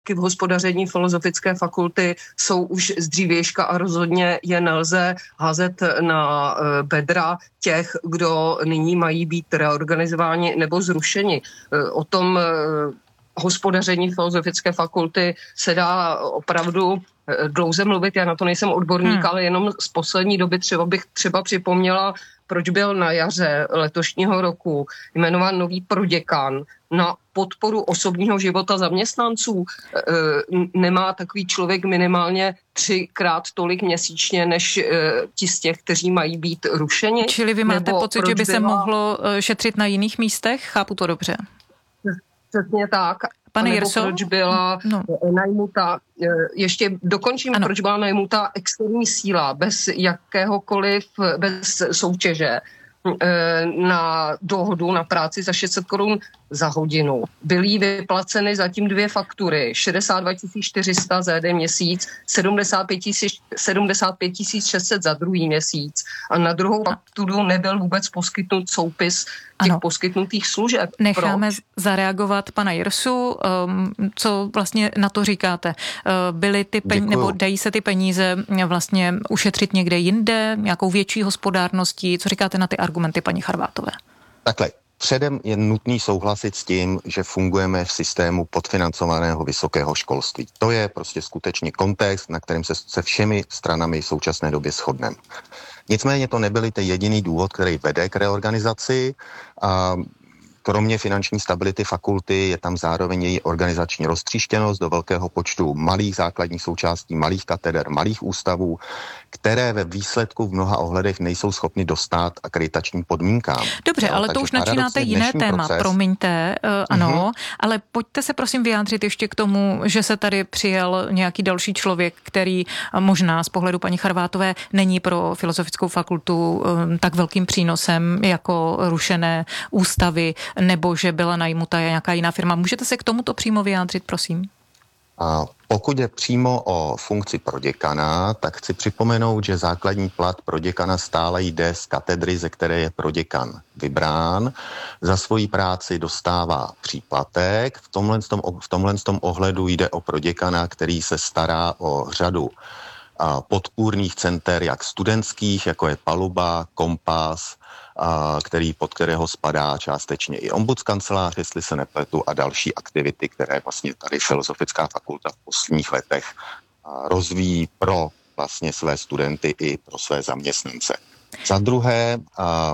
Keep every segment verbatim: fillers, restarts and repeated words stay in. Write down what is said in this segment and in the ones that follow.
v hospodaření Filozofické fakulty jsou už z dřívějška a rozhodně je nelze házet na bedra těch, kdo nyní mají být reorganizováni nebo zrušeni. O tom hospodaření Filozofické fakulty se dá opravdu dlouze mluvit, já na to nejsem odborník, hmm. ale jenom z poslední doby třeba bych třeba připomněla, proč byl na jaře letošního roku jmenován nový proděkan na podporu osobního života zaměstnanců. Nemá takový člověk minimálně třikrát tolik měsíčně, než ti z těch, kteří mají být rušeni? Čili vy máte pocit, že by se byla... mohlo šetřit na jiných místech? Chápu to dobře. Přesně tak. Pane Jirso? Proč byla no. najmuta, ještě dokončím, ano. proč byla najmuta externí síla bez jakéhokoliv, bez soutěže na dohodu na práci za šest set korun za hodinu. Byly vyplaceny zatím dvě faktury, šedesát dva tisíc čtyři sta za jeden měsíc, sedmdesát pět tisíc šest set za druhý měsíc. A na druhou fakturu nebyl vůbec poskytnut soupis těch ano. poskytnutých služeb. Necháme Proč? zareagovat pana Jirsu. Co vlastně na to říkáte? Byly ty peníze, nebo dají se ty peníze vlastně ušetřit někde jinde, nějakou větší hospodárností? Co říkáte na ty argumenty paní Charvátové? Takhle. Předem je nutný souhlasit s tím, že fungujeme v systému podfinancovaného vysokého školství. To je prostě skutečně kontext, na kterém se se všemi stranami v současné době shodneme. Nicméně to nebyl ten jediný důvod, který vede k reorganizaci. A kromě finanční stability fakulty je tam zároveň její organizační roztříštěnost do velkého počtu malých základních součástí, malých kateder, malých ústavů, které ve výsledku v mnoha ohledech nejsou schopny dostát akreditačním podmínkám. Dobře, no, ale to už načínáte jiné téma, proces. promiňte, uh, ano, uh-huh. ale pojďte se prosím vyjádřit ještě k tomu, že se tady přijel nějaký další člověk, který možná z pohledu paní Charvátové není pro Filozofickou fakultu um, tak velkým přínosem jako rušené ústavy, nebo že byla najmuta nějaká jiná firma. Můžete se k tomuto přímo vyjádřit, prosím? A pokud je přímo o funkci proděkana, tak chci připomenout, že základní plat proděkana stále jde z katedry, ze které je proděkan vybrán. Za svoji práci dostává příplatek. V tomhle, tom, v tomhle tom ohledu jde o proděkana, který se stará o řadu podpůrných center, jak studentských, jako je Paluba, Kompas, a který, pod kterého spadá částečně i ombudskancelář, jestli se nepletu, a další aktivity, které vlastně tady Filozofická fakulta v posledních letech rozvíjí pro vlastně své studenty i pro své zaměstnance. Za druhé, a,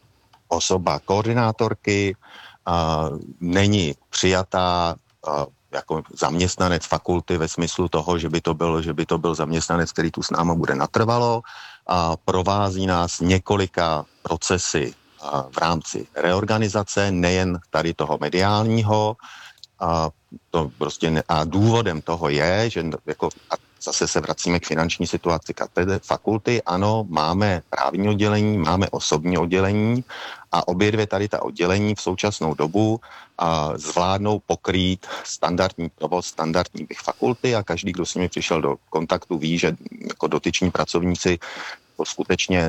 osoba koordinátorky a, není přijatá a, jako zaměstnanec fakulty ve smyslu toho, že by to byl, že by to byl zaměstnanec, který tu s náma bude natrvalo, a provází nás několika procesy v rámci reorganizace, nejen tady toho mediálního. A, to prostě ne, a důvodem toho je, že jako, a zase se vracíme k finanční situaci katedry fakulty, ano, máme právní oddělení, máme osobní oddělení a obě dvě tady ta oddělení v současnou dobu a zvládnou pokrýt standardní provoz, standardní bych fakulty a každý, kdo s nimi přišel do kontaktu, ví, že jako dotyční pracovníci to skutečně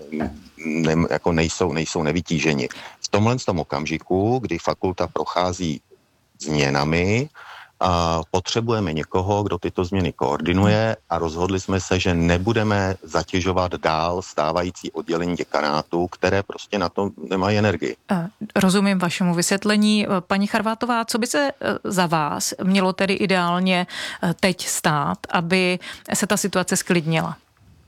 ne, jako nejsou, nejsou nevytíženi. V tomhle tom okamžiku, kdy fakulta prochází změnami, a potřebujeme někoho, kdo tyto změny koordinuje a rozhodli jsme se, že nebudeme zatěžovat dál stávající oddělení děkanátu, které prostě na to nemají energii. Rozumím vašemu vysvětlení. Paní Charvátová, co by se za vás mělo tedy ideálně teď stát, aby se ta situace sklidnila?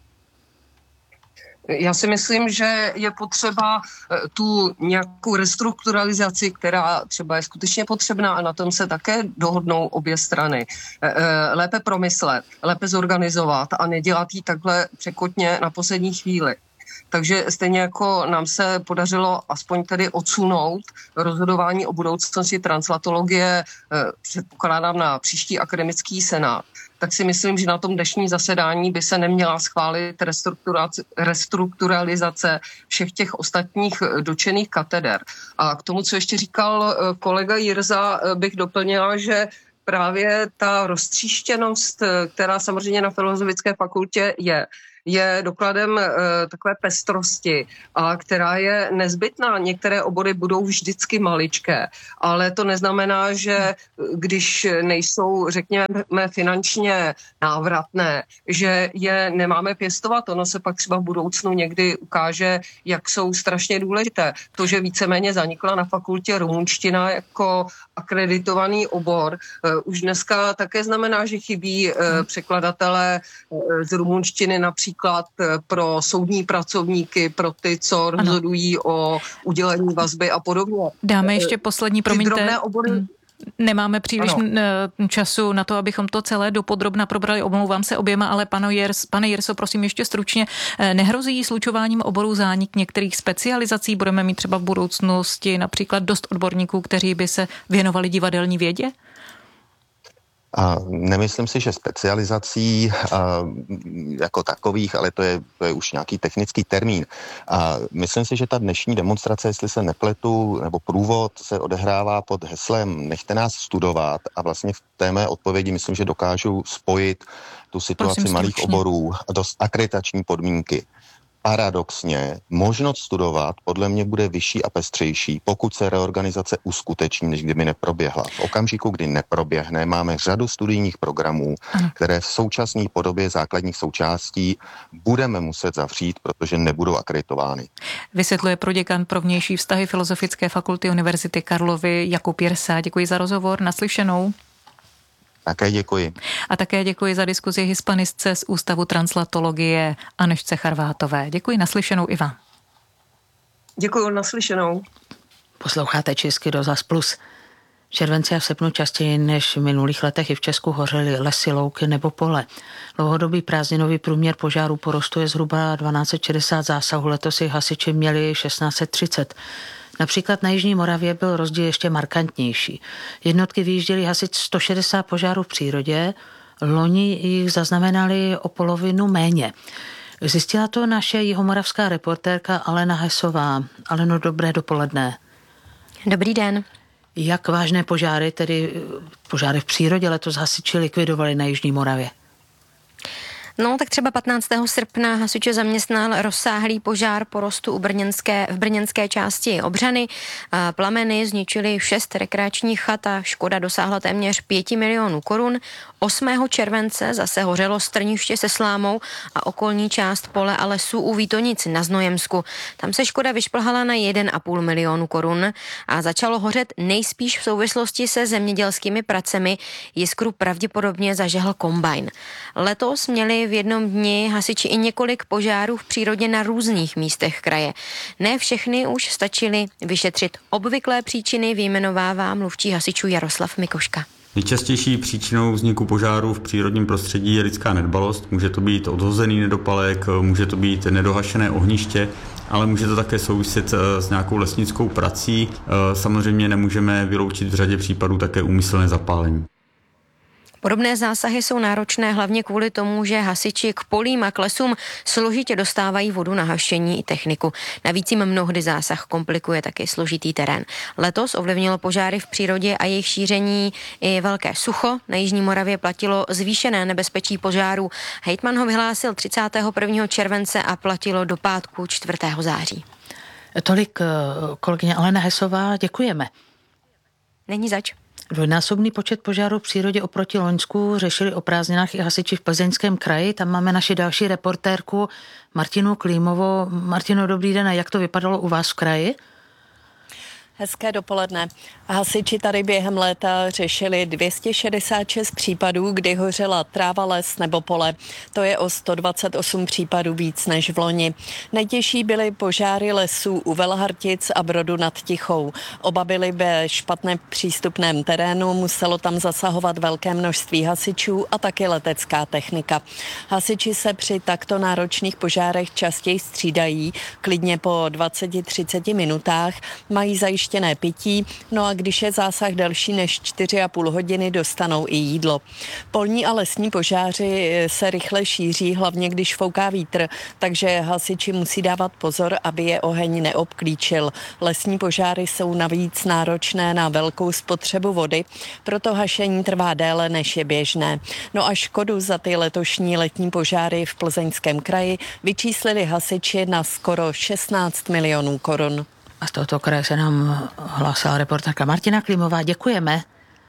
Já si myslím, že je potřeba tu nějakou restrukturalizaci, která třeba je skutečně potřebná a na tom se také dohodnou obě strany. Lépe promyslet, lépe zorganizovat a nedělat ji takhle překotně na poslední chvíli. Takže stejně jako nám se podařilo aspoň tedy odsunout rozhodování o budoucnosti translatologie, předpokládám na příští akademický senát, tak si myslím, že na tom dnešním zasedání by se neměla schválit restrukturalizace všech těch ostatních dotčených kateder. A k tomu, co ještě říkal kolega Jirsa, bych doplnila, že právě ta roztříštěnost, která samozřejmě na Filozofické fakultě je, je dokladem e, takové pestrosti, a která je nezbytná. Některé obory budou vždycky maličké, ale to neznamená, že když nejsou, řekněme, finančně návratné, že je nemáme pěstovat. Ono se pak třeba v budoucnu někdy ukáže, jak jsou strašně důležité. To, že víceméně zanikla na fakultě rumunština jako akreditovaný obor, už dneska také znamená, že chybí překladatelé z rumunštiny například pro soudní pracovníky, pro ty, co rozhodují ano. o udělení vazby a podobně. Dáme ještě poslední, promiňte. Obory... Nemáme příliš ano. času na to, abychom to celé dopodrobna probrali. Omlouvám se oběma, ale pane, Jers, pane Jirso, prosím ještě stručně, nehrozí slučováním oborů zánik některých specializací? Budeme mít třeba v budoucnosti například dost odborníků, kteří by se věnovali divadelní vědě? A nemyslím si, že specializací a, jako takových, ale to je, to je už nějaký technický termín. A myslím si, že ta dnešní demonstrace, jestli se nepletu, nebo průvod se odehrává pod heslem Nechte nás studovat, a vlastně v té mé odpovědi myslím, že dokážu spojit tu situaci Prosím, malých stručně. oborů a dost akreditační podmínky. Paradoxně, možnost studovat podle mě bude vyšší a pestřejší, pokud se reorganizace uskuteční, než kdyby neproběhla. V okamžiku, kdy neproběhne, máme řadu studijních programů, ano. které v současné podobě základních součástí budeme muset zavřít, protože nebudou akreditovány. Vysvětluje proděkan pro vnější vztahy Filozofické fakulty Univerzity Karlovy Jakub Jirsa. Děkuji za rozhovor, naslyšenou. Také děkuji. A také děkuji za diskuzi hispanistce z Ústavu translatologie Anežce Charvátové. Děkuji, naslyšenou i vám. Děkuji, naslyšenou. Posloucháte Český rozhlas Plus. V červenci a v srpnu častěji než v minulých letech i v Česku hořely lesy, louky nebo pole. Dlouhodobý prázdninový průměr požáru porostu je zhruba dvanáct set šedesát zásahů. Letos jich hasiči měli šestnáct set třicet. Například na Jižní Moravě byl rozdíl ještě markantnější. Jednotky vyjížděly hasit sto šedesát požárů v přírodě, loni jich zaznamenali o polovinu méně. Zjistila to naše jihomoravská reportérka Alena Hesová. Aleno, dobré dopoledne. Dobrý den. Jak vážné požáry, tedy požáry v přírodě, letos hasiči likvidovali na Jižní Moravě? No, tak třeba patnáctého srpna hasiče zaměstnal rozsáhlý požár porostu u brněnské, v brněnské části Obřany. Plameny zničily šest rekreačních chat a škoda dosáhla téměř pěti milionů korun. osmého července zase hořelo strniště se slámou a okolní část pole a lesů u Vítonic na Znojemsku. Tam se škoda vyšplhala na jeden a půl milionu korun a začalo hořet nejspíš v souvislosti se zemědělskými pracemi. Jiskru pravděpodobně zažehl kombajn. Letos měli v jednom dni hasiči i několik požárů v přírodě na různých místech kraje. Ne všechny už stačily vyšetřit. Obvyklé příčiny vyjmenovává mluvčí hasičů Jaroslav Mikoška. Nejčastější příčinou vzniku požáru v přírodním prostředí je lidská nedbalost. Může to být odhozený nedopalek, může to být nedohašené ohniště, ale může to také souviset s nějakou lesnickou prací. Samozřejmě nemůžeme vyloučit v řadě případů také úmyslné zapálení. Podobné zásahy jsou náročné hlavně kvůli tomu, že hasiči k polím a k lesům složitě dostávají vodu na hašení i techniku. Navíc jim mnohdy zásah komplikuje taky složitý terén. Letos ovlivnilo požáry v přírodě a jejich šíření i velké sucho. Na Jižní Moravě platilo zvýšené nebezpečí požáru. Hejtman ho vyhlásil třicátého prvního července a platilo do pátku čtvrtého září. Tolik kolegyně Alena Hesová, děkujeme. Není zač. Dvojnásobný počet požárů v přírodě oproti loňsku řešili o prázdninách i hasiči v Plzeňském kraji. Tam máme naši další reportérku Martinu Klímovou. Martino, dobrý den, a jak to vypadalo u vás v kraji? Hezké dopoledne. Hasiči tady během léta řešili dvě stě šedesát šest případů, kdy hořela tráva, les nebo pole. To je o sto dvacet osm případů víc než v loni. Nejtěžší byly požáry lesů u Velhartic a Brodu nad Tichou. Oba byly ve špatně přístupném terénu, muselo tam zasahovat velké množství hasičů a taky letecká technika. Hasiči se při takto náročných požárech častěji střídají, klidně po dvacet až třicet minutách, mají zajištění zajištěné pití, no a když je zásah delší než čtyři a půl hodiny, dostanou i jídlo. Polní a lesní požáři se rychle šíří, hlavně když fouká vítr, takže hasiči musí dávat pozor, aby je oheň neobklíčil. Lesní požáry jsou navíc náročné na velkou spotřebu vody, proto hašení trvá déle, než je běžné. No a škodu za ty letošní letní požáry v Plzeňském kraji vyčíslili hasiči na skoro šestnáct milionů korun. A z tohoto kraje se nám hlásila reportérka Martina Klimová. Děkujeme.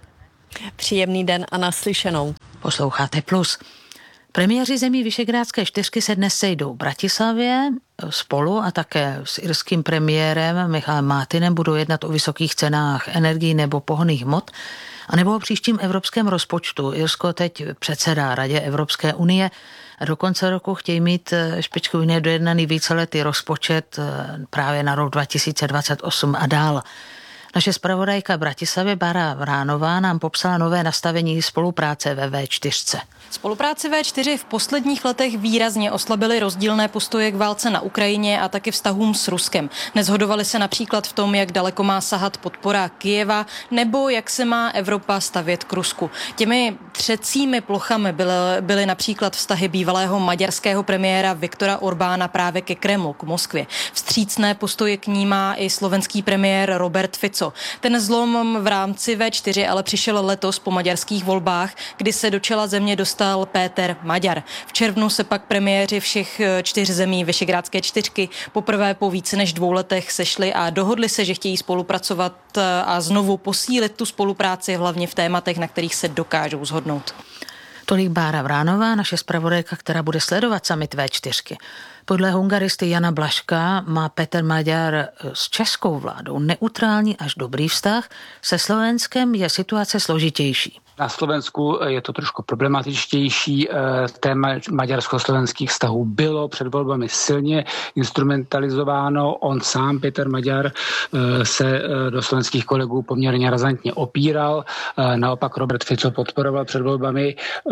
Příjemný den a naslyšenou. Posloucháte Plus. Premiéři zemí Visegrádské čtyřky se dnes sejdou v Bratislavě spolu a také s irským premiérem Michalem Martinem budou jednat o vysokých cenách energií nebo pohonných hmot a nebo o příštím evropském rozpočtu. Irsko teď předsedá Radě Evropské unie a do konce roku chtějí mít špičkově dojednaný víceletý rozpočet právě na rok dva tisíce dvacet osm a dál. Naše zpravodajka v Bratislavě Bára Vránová nám popsala nové nastavení spolupráce ve vé čtyři. Spolupráci vé čtyři v posledních letech výrazně oslabily rozdílné postoje k válce na Ukrajině a taky vztahům s Ruskem. Neshodovali se například v tom, jak daleko má sahat podpora Kyjeva nebo jak se má Evropa stavět k Rusku. Těmi třecími plochami byly, byly například vztahy bývalého maďarského premiéra Viktora Orbána právě ke Kremlu, k Moskvě. Vstřícné postoje k ní má i slovenský premiér Robert Fico. Ten zlom v rámci vé čtyři ale přišel letos po maďarských volbách, kdy se do čela země dostal Péter Maďar. V červnu se pak premiéři všech čtyř zemí Visegrádské čtyřky poprvé po více než dvou letech sešli a dohodli se, že chtějí spolupracovat a znovu posílit tu spolupráci hlavně v tématech, na kterých se dokážou shodnout. Tolik Bára Vránová, naše zpravodajka, která bude sledovat summit vé čtyři. Podle hungaristy Jana Blažka má Péter Maďar s českou vládou neutrální až dobrý vztah, se Slovenskem je situace složitější. Na Slovensku je to trošku problematičtější. Téma maďarsko-slovenských vztahů bylo před volbami silně instrumentalizováno. On sám, Péter Maďar, se do slovenských kolegů poměrně razantně opíral. Naopak Robert Fico podporoval před volbami,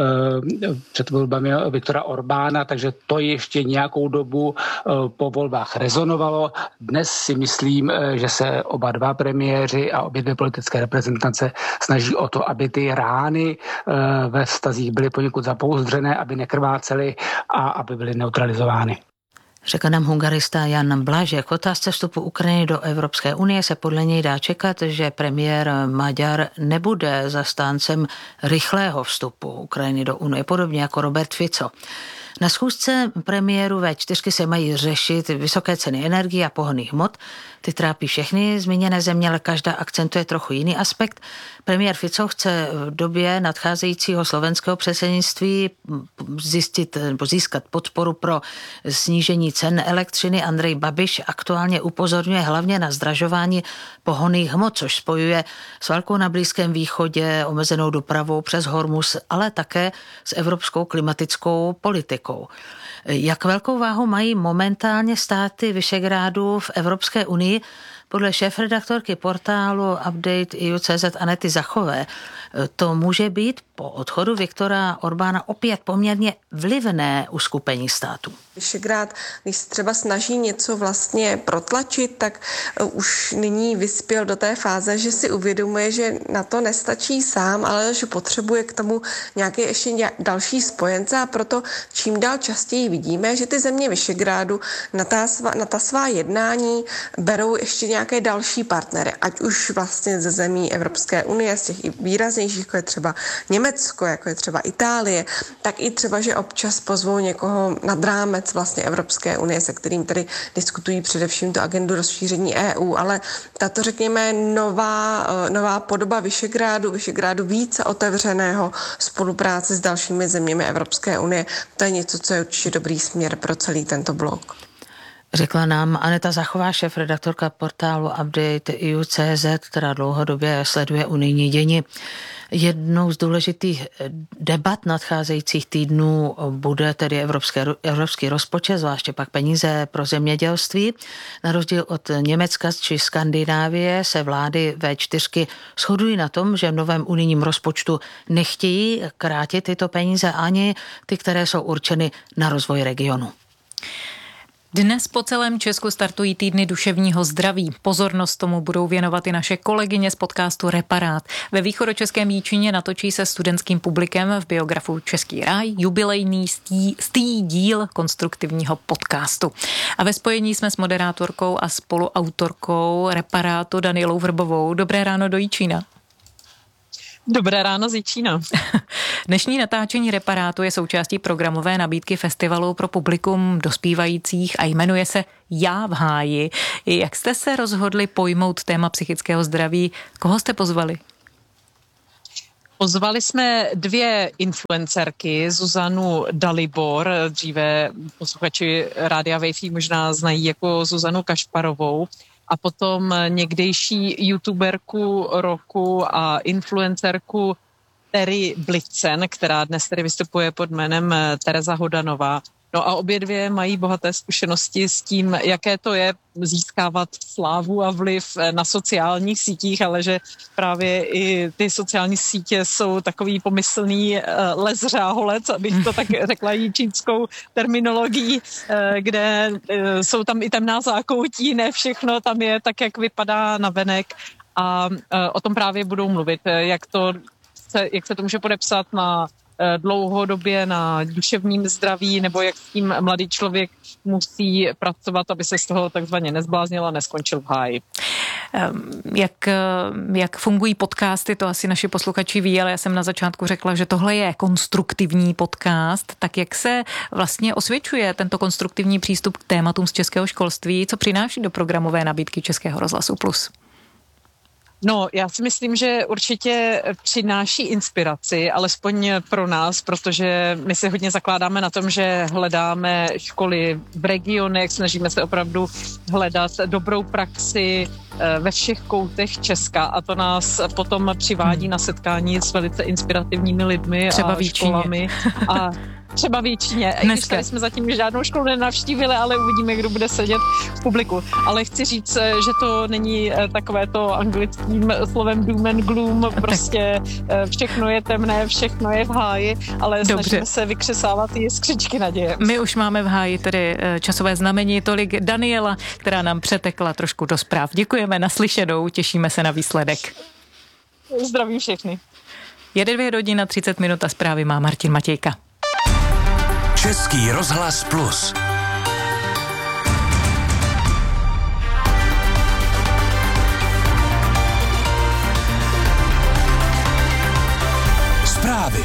před volbami Viktora Orbána, takže to ještě nějakou dobu po volbách rezonovalo. Dnes si myslím, že se oba dva premiéři a obě dvě politické reprezentace snaží o to, aby ty rány ve vztazích byly poněkud zapouzdřené, aby nekrvácely a aby byly neutralizovány. Řekl nám hungarista Jan Blažek. K otázce vstupu Ukrajiny do Evropské unie se podle něj dá čekat, že premiér Maďar nebude zastáncem rychlého vstupu Ukrajiny do unie, podobně jako Robert Fico. Na schůzce premiéru vé čtyři se mají řešit vysoké ceny energie a pohonných hmot. Ty trápí všechny zmíněné země, ale každá akcentuje trochu jiný aspekt. Premiér Fico chce v době nadcházejícího slovenského předsednictví zjistit nebo získat podporu pro snížení cen elektřiny. Andrej Babiš aktuálně upozorňuje hlavně na zdražování pohonných hmot, což spojuje s válkou na Blízkém východě, omezenou dopravou přes Hormuz, ale také s evropskou klimatickou politikou. Jak velkou váhu mají momentálně státy Visegrádu v Evropské unii? Podle šéfredaktorky portálu Update E U tečka cé zet Anety Zachové to může být po odchodu Viktora Orbána opět poměrně vlivné uskupení států. Visegrád, když se třeba snaží něco vlastně protlačit, tak už nyní vyspěl do té fáze, že si uvědomuje, že na to nestačí sám, ale že potřebuje k tomu nějaké ještě další spojence a proto čím dál častěji vidíme, že ty země Visegrádu na ta svá, na ta svá jednání berou ještě nějaké další partnery, ať už vlastně ze zemí Evropské unie, z těch i výraznějších, jako je třeba Německo, jako je třeba Itálie, tak i třeba, že občas pozvou někoho nad rámec vlastně Evropské unie, se kterým tedy diskutují především tu agendu rozšíření E U, ale tato, řekněme, nová, nová podoba Visegrádu, Visegrádu více otevřeného spolupráce s dalšími zeměmi Evropské unie, to je něco, co je určitě dobrý směr pro celý tento blok. Řekla nám Aneta Zachová, šéfredaktorka portálu Update E U tečka cé zet, která dlouhodobě sleduje unijní dění. Jednou z důležitých debat nadcházejících týdnů bude tedy evropské, evropský rozpočet, zvláště pak peníze pro zemědělství. Na rozdíl od Německa či Skandinávie se vlády vé čtyři shodují na tom, že v novém unijním rozpočtu nechtějí krátit tyto peníze ani ty, které jsou určeny na rozvoj regionu. Dnes po celém Česku startují týdny duševního zdraví. Pozornost tomu budou věnovat i naše kolegyně z podcastu Reparát. Ve východočeském Jíčíně natočí se studentským publikem v biografu Český ráj jubilejný stý, stý díl konstruktivního podcastu. A ve spojení jsme s moderátorkou a spoluautorkou Reparátu Danielou Vrbovou. Dobré ráno do Jíčína. Dobré ráno z Jíčína. Dnešní natáčení Reparátu je součástí programové nabídky festivalu pro publikum dospívajících a jmenuje se Já v háji. Jak jste se rozhodli pojmout téma psychického zdraví? Koho jste pozvali? Pozvali jsme dvě influencerky, Zuzanu Dalibor, dříve posluchači Rádia Wi-Fi možná znají jako Zuzanu Kašparovou, a potom někdejší youtuberku roku a influencerku Terry Blitzen, která dnes tedy vystupuje pod jménem Tereza Hodanová. No a obě dvě mají bohaté zkušenosti s tím, jaké to je získávat slávu a vliv na sociálních sítích, ale že právě i ty sociální sítě jsou takový pomyslný les řáholec, abych to tak řekla jíčínskou terminologií, kde jsou tam i temná zákoutí, ne všechno tam je tak, jak vypadá navenek, a o tom právě budou mluvit, jak to se, jak se to může podepsat na dlouhodobě na duševním zdraví, nebo jak s tím mladý člověk musí pracovat, aby se z toho takzvaně nezbláznil a neskončil v háji. Jak, jak fungují podcasty, to asi naši posluchači ví, ale já jsem na začátku řekla, že tohle je konstruktivní podcast, tak jak se vlastně osvědčuje tento konstruktivní přístup k tématům z českého školství, co přináší do programové nabídky Českého rozhlasu Plus? No, já si myslím, že určitě přináší inspiraci, alespoň pro nás, protože my se hodně zakládáme na tom, že hledáme školy v regionech, snažíme se opravdu hledat dobrou praxi ve všech koutech Česka, a to nás potom přivádí na setkání s velice inspirativními lidmi třeba a školami. A třeba v Jíčíně. I když tady jsme zatím žádnou školu nenavštívili, ale uvidíme, kdo bude sedět v publiku. Ale chci říct, že to není takové to anglickým slovem doom and gloom, prostě všechno je temné, všechno je v háji, ale Dobře. Snažíme se vykřesávat i skřičky naděje. My už máme v háji tedy časové znamení, tolik Daniela, která nám přetekla trošku do zpráv. Děkujeme, naslyšenou, těšíme se na výsledek. Zdravím všechny. Jede dvě hodiny třicet minut a zprávy má Martin Matějka. Český rozhlas Plus. Zprávy.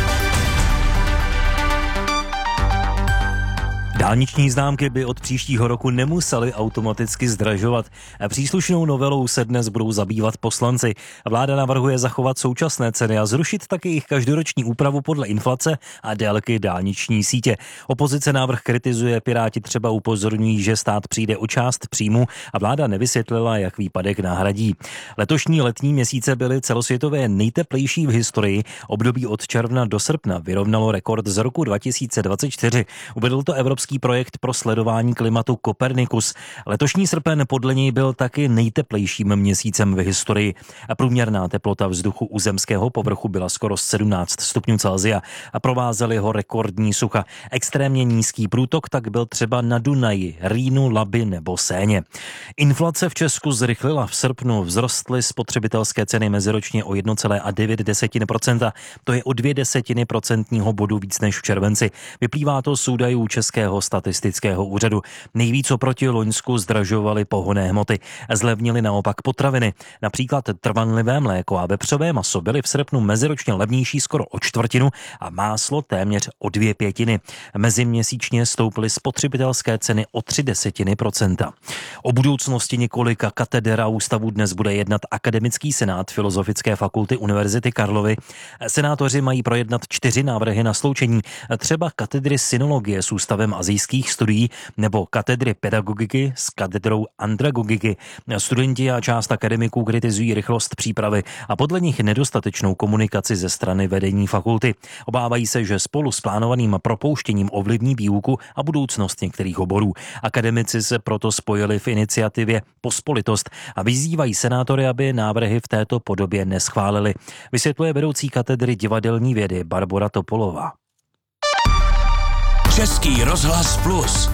Dálniční známky by od příštího roku nemusely automaticky zdražovat. Příslušnou novelou se dnes budou zabývat poslanci. Vláda navrhuje zachovat současné ceny a zrušit taky jejich každoroční úpravu podle inflace a délky dálniční sítě. Opozice návrh kritizuje, Piráti třeba upozorňují, že stát přijde o část příjmu a vláda nevysvětlila, jak výpadek nahradí. Letošní letní měsíce byly celosvětově nejteplejší v historii. Období od června do srpna vyrovnalo rekord z roku dva tisíce dvacet čtyři. Uvedl to Evropský projekt pro sledování klimatu Copernicus. Letošní srpen podle něj byl taky nejteplejším měsícem v historii. Průměrná teplota vzduchu u zemského povrchu byla skoro sedmnáct stupňů Celsia a provázely ho rekordní sucha. Extrémně nízký průtok tak byl třeba na Dunaji, Rýnu, Labi nebo Séně. Inflace v Česku zrychlila. V srpnu vzrostly spotřebitelské ceny meziročně o jedna celá devět procenta. To je o dvě desetiny procentního bodu víc než v červenci. Vyplývá to z údajů Českého statistického úřadu. Nejvíc oproti loňsku zdražovaly pohonné hmoty. Zlevnily naopak potraviny. Například trvanlivé mléko a vepřové maso byly v srpnu meziročně levnější skoro o čtvrtinu a máslo téměř o dvě pětiny. Meziměsíčně stouply spotřebitelské ceny o tři desetiny procenta. O budoucnosti několika kateder a ústavů dnes bude jednat Akademický senát Filozofické fakulty Univerzity Karlovy. Senátoři mají projednat čtyři návrhy na sloučení, třeba katedry synologie s ústavem asijských studií nebo katedry pedagogiky s katedrou andragogiky. Studenti a část akademiků kritizují rychlost přípravy a podle nich nedostatečnou komunikaci ze strany vedení fakulty. Obávají se, že spolu s plánovaným propouštěním ovlivní výuku a budoucnost některých oborů. Akademici se proto spojili v iniciativě Pospolitost a vyzývají senátory, aby návrhy v této podobě neschválili. Vysvětluje vedoucí katedry divadelní vědy Barbora Topolová. Český rozhlas Plus.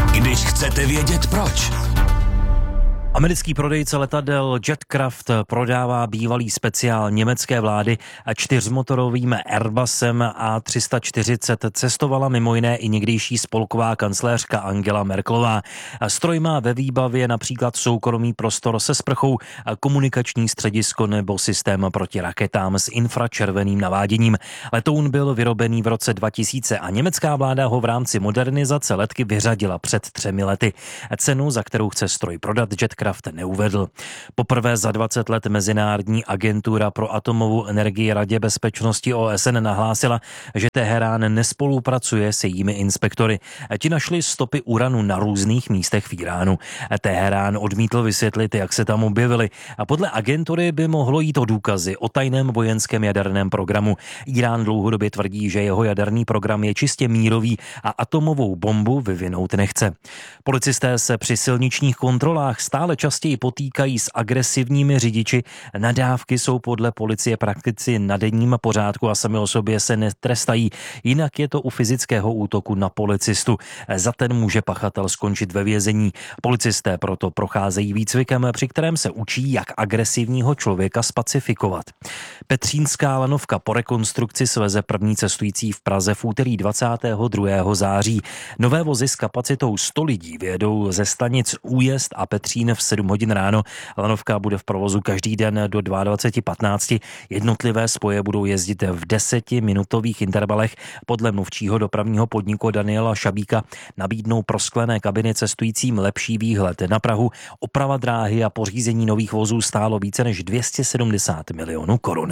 Když chcete vědět proč. Americký prodejce letadel Jetcraft prodává bývalý speciál německé vlády a čtyřmotorovým Airbusem A tři sta čtyřicet cestovala mimo jiné i někdejší spolková kancléřka Angela Merkelová. Stroj má ve výbavě například soukromý prostor se sprchou, komunikační středisko nebo systém proti raketám s infračerveným naváděním. Letoun byl vyrobený v roce dva tisíce a německá vláda ho v rámci modernizace letky vyřadila před třemi lety. Cenu, za kterou chce stroj prodat, Jetcraft neuvedl. Poprvé za dvacet let Mezinárodní agentura pro atomovou energii Radě bezpečnosti O S N nahlásila, že Teherán nespolupracuje s jejími inspektory. Ti našli stopy uranu na různých místech v Iránu. Teherán odmítl vysvětlit, jak se tam objevily. A podle agentury by mohlo jít o důkazy o tajném vojenském jaderném programu. Irán dlouhodobě tvrdí, že jeho jaderný program je čistě mírový a atomovou bombu vyvinout nechce. Policisté se při silničních kontrolách stále častěji potýkají s agresivními řidiči. Nadávky jsou podle policie prakticky na denním pořádku a sami o sobě se netrestají. Jinak je to u fyzického útoku na policistu. Za ten může pachatel skončit ve vězení. Policisté proto procházejí výcvikem, při kterém se učí, jak agresivního člověka spacifikovat. Petřínská lanovka po rekonstrukci sveze první cestující v Praze v úterý dvacátého druhého září. Nové vozy s kapacitou sto lidí vyjedou ze stanic Újezd a Petřín v sedm hodin ráno. Lanovka bude v provozu každý den do dvacet dva patnáct. Jednotlivé spoje budou jezdit v desetiminutových intervalech. Podle mluvčího dopravního podniku Daniela Šabíka nabídnou prosklené kabiny cestujícím lepší výhled na Prahu. Oprava dráhy a pořízení nových vozů stálo více než dvě stě sedmdesát milionů korun.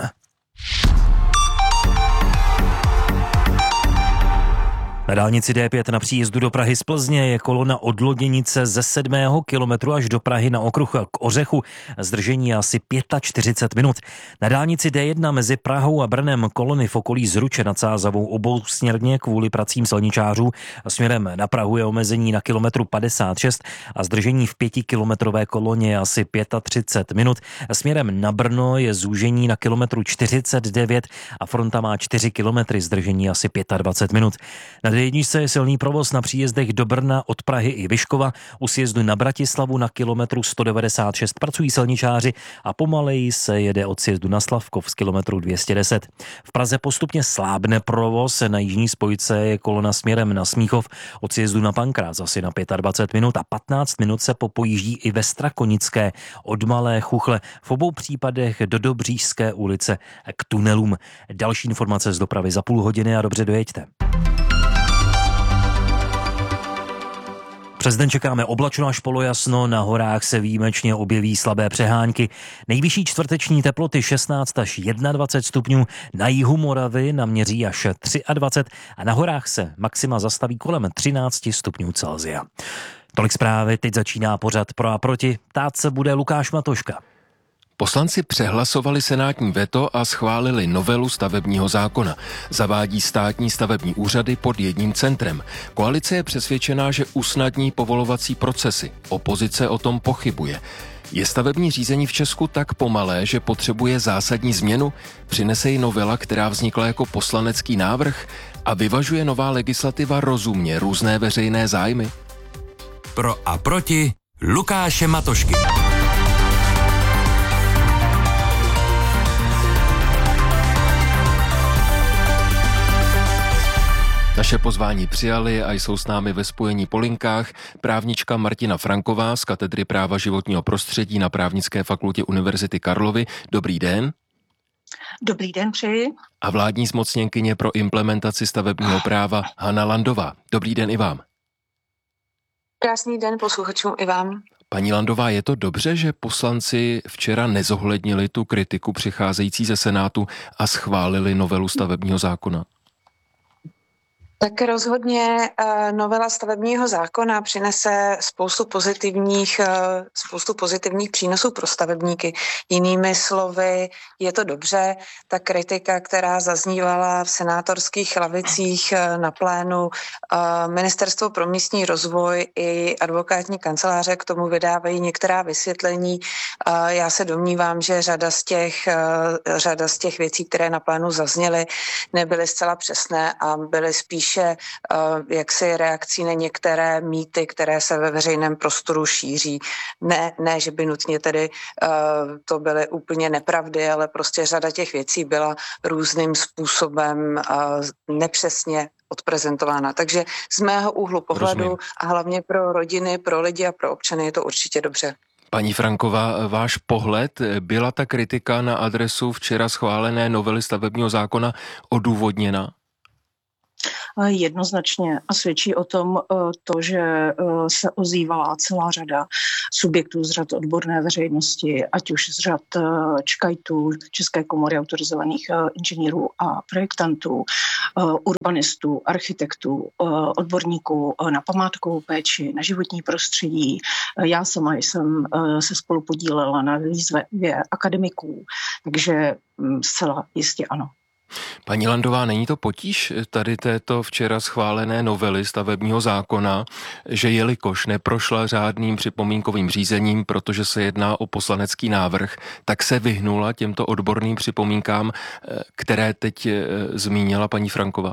Na dálnici D pět na příjezdu do Prahy z Plzně je kolona od Loděnice ze sedmého kilometru až do Prahy na okruh k Ořechu. Zdržení asi čtyřicet pět minut. Na dálnici D jedna mezi Prahou a Brnem kolony v okolí Zruče nad Sázavou obousměrně kvůli pracím silničářů. Směrem na Prahu je omezení na kilometru padesát šest a zdržení v pětikilometrové koloně je asi třicet pět minut. Směrem na Brno je zúžení na kilometru čtyřicet devět a fronta má čtyři kilometry, zdržení asi dvacet pět minut. Na D jedna je silný provoz na příjezdech do Brna od Prahy i Vyškova. U sjezdu na Bratislavu na kilometru sto devadesát šest pracují silničáři a pomaleji se jede od sjezdu na Slavkov z kilometru dvě stě deset. V Praze postupně slábne provoz, na jižní spojce je kolona směrem na Smíchov od sjezdu na Pankrác asi na dvacet pět minut a patnáct minut se popojíždí i ve Strakonické od Malé Chuchle, v obou případech do Dobřížské ulice k tunelům. Další informace z dopravy za půl hodiny a dobře dojeďte. Přes den čekáme oblačno až polojasno, na horách se výjimečně objeví slabé přehánky. Nejvyšší čtvrteční teploty šestnáct až dvacet jedna stupňů, na jihu Moravy naměří až dvacet tři a na horách se maxima zastaví kolem třináct stupňů Celsia. Tolik zprávy, teď začíná pořad Pro a proti, ptát se bude Lukáš Matoška. Poslanci přehlasovali senátní veto a schválili novelu stavebního zákona. Zavádí státní stavební úřady pod jedním centrem. Koalice je přesvědčená, že usnadní povolovací procesy. Opozice o tom pochybuje. Je stavební řízení v Česku tak pomalé, že potřebuje zásadní změnu? Přinese ji novela, která vznikla jako poslanecký návrh? A vyvažuje nová legislativa rozumně různé veřejné zájmy? Pro a proti Lukáše Matošky. Naše pozvání přijali a jsou s námi ve spojení po linkách právnička Martina Franková z katedry práva životního prostředí na Právnické fakultě Univerzity Karlovy. Dobrý den. Dobrý den, přeji. A vládní zmocněnkyně pro implementaci stavebního práva Hana Landová. Dobrý den i vám. Krásný den posluchačům i vám. Paní Landová, je to dobře, že poslanci včera nezohlednili tu kritiku přicházející ze Senátu a schválili novelu stavebního zákona? Tak rozhodně novela stavebního zákona přinese spoustu pozitivních, spoustu pozitivních přínosů pro stavebníky. Jinými slovy, je to dobře. Ta kritika, která zaznívala v senátorských lavicích na plénu, Ministerstvo pro místní rozvoj i advokátní kanceláře k tomu vydávají některá vysvětlení. Já se domnívám, že řada z těch, řada z těch věcí, které na plénu zazněly, nebyly zcela přesné a byly spíš spíše jaksi reakcí na některé mýty, které se ve veřejném prostoru šíří. Ne, ne že by nutně tedy to byly úplně nepravdy, ale prostě řada těch věcí byla různým způsobem nepřesně odprezentována. Takže z mého úhlu pohledu Rozumím. A hlavně pro rodiny, pro lidi a pro občany je to určitě dobře. Paní Franková, váš pohled, byla ta kritika na adresu včera schválené novely stavebního zákona odůvodněna? Jednoznačně a svědčí o tom to, že se ozývala celá řada subjektů z řad odborné veřejnosti, ať už z řad ČKAITů, České komory autorizovaných inženýrů a projektantů, urbanistů, architektů, odborníků na památkovou péči, na životní prostředí. Já sama jsem se spolu podílela na výzvě akademiků, takže zcela jistě ano. Paní Landová, není to potíž tady této včera schválené novely stavebního zákona, že jelikož neprošla řádným připomínkovým řízením, protože se jedná o poslanecký návrh, tak se vyhnula těmto odborným připomínkám, které teď zmínila paní Franková?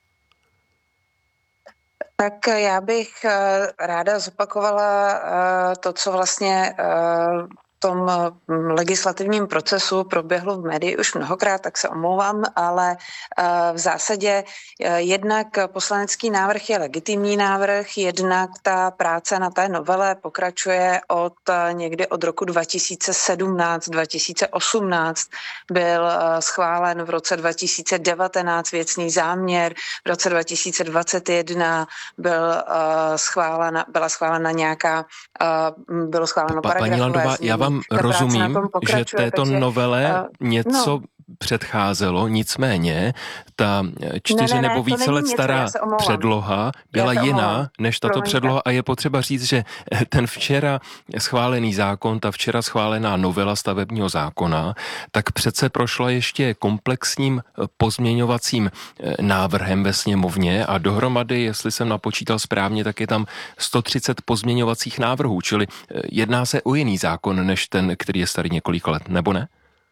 Tak já bych ráda zopakovala to, co vlastně v tom legislativním procesu proběhlo v médii už mnohokrát, tak se omlouvám, ale v zásadě jednak poslanecký návrh je legitimní návrh, jednak ta práce na té novele pokračuje od někdy od roku dva tisíce sedmnáct dva tisíce osmnáct, byl schválen v roce dva tisíce devatenáct věcný záměr, v roce dva tisíce dvacet jedna byl schválena, byla schválena nějaká, bylo schváleno pa, paragrafové Paní Landová, já vám rozumím, že této takže, novele uh, něco no. předcházelo, nicméně ta čtyři ne, ne, nebo ne, více let stará předloha byla jiná než tato Promiňte. předloha a je potřeba říct, že ten včera schválený zákon, ta včera schválená novela stavebního zákona, tak přece prošla ještě komplexním pozměňovacím návrhem ve sněmovně a dohromady, jestli jsem napočítal správně, tak je tam sto třicet pozměňovacích návrhů, čili jedná se o jiný zákon, než ten, který je starý několik let, nebo ne?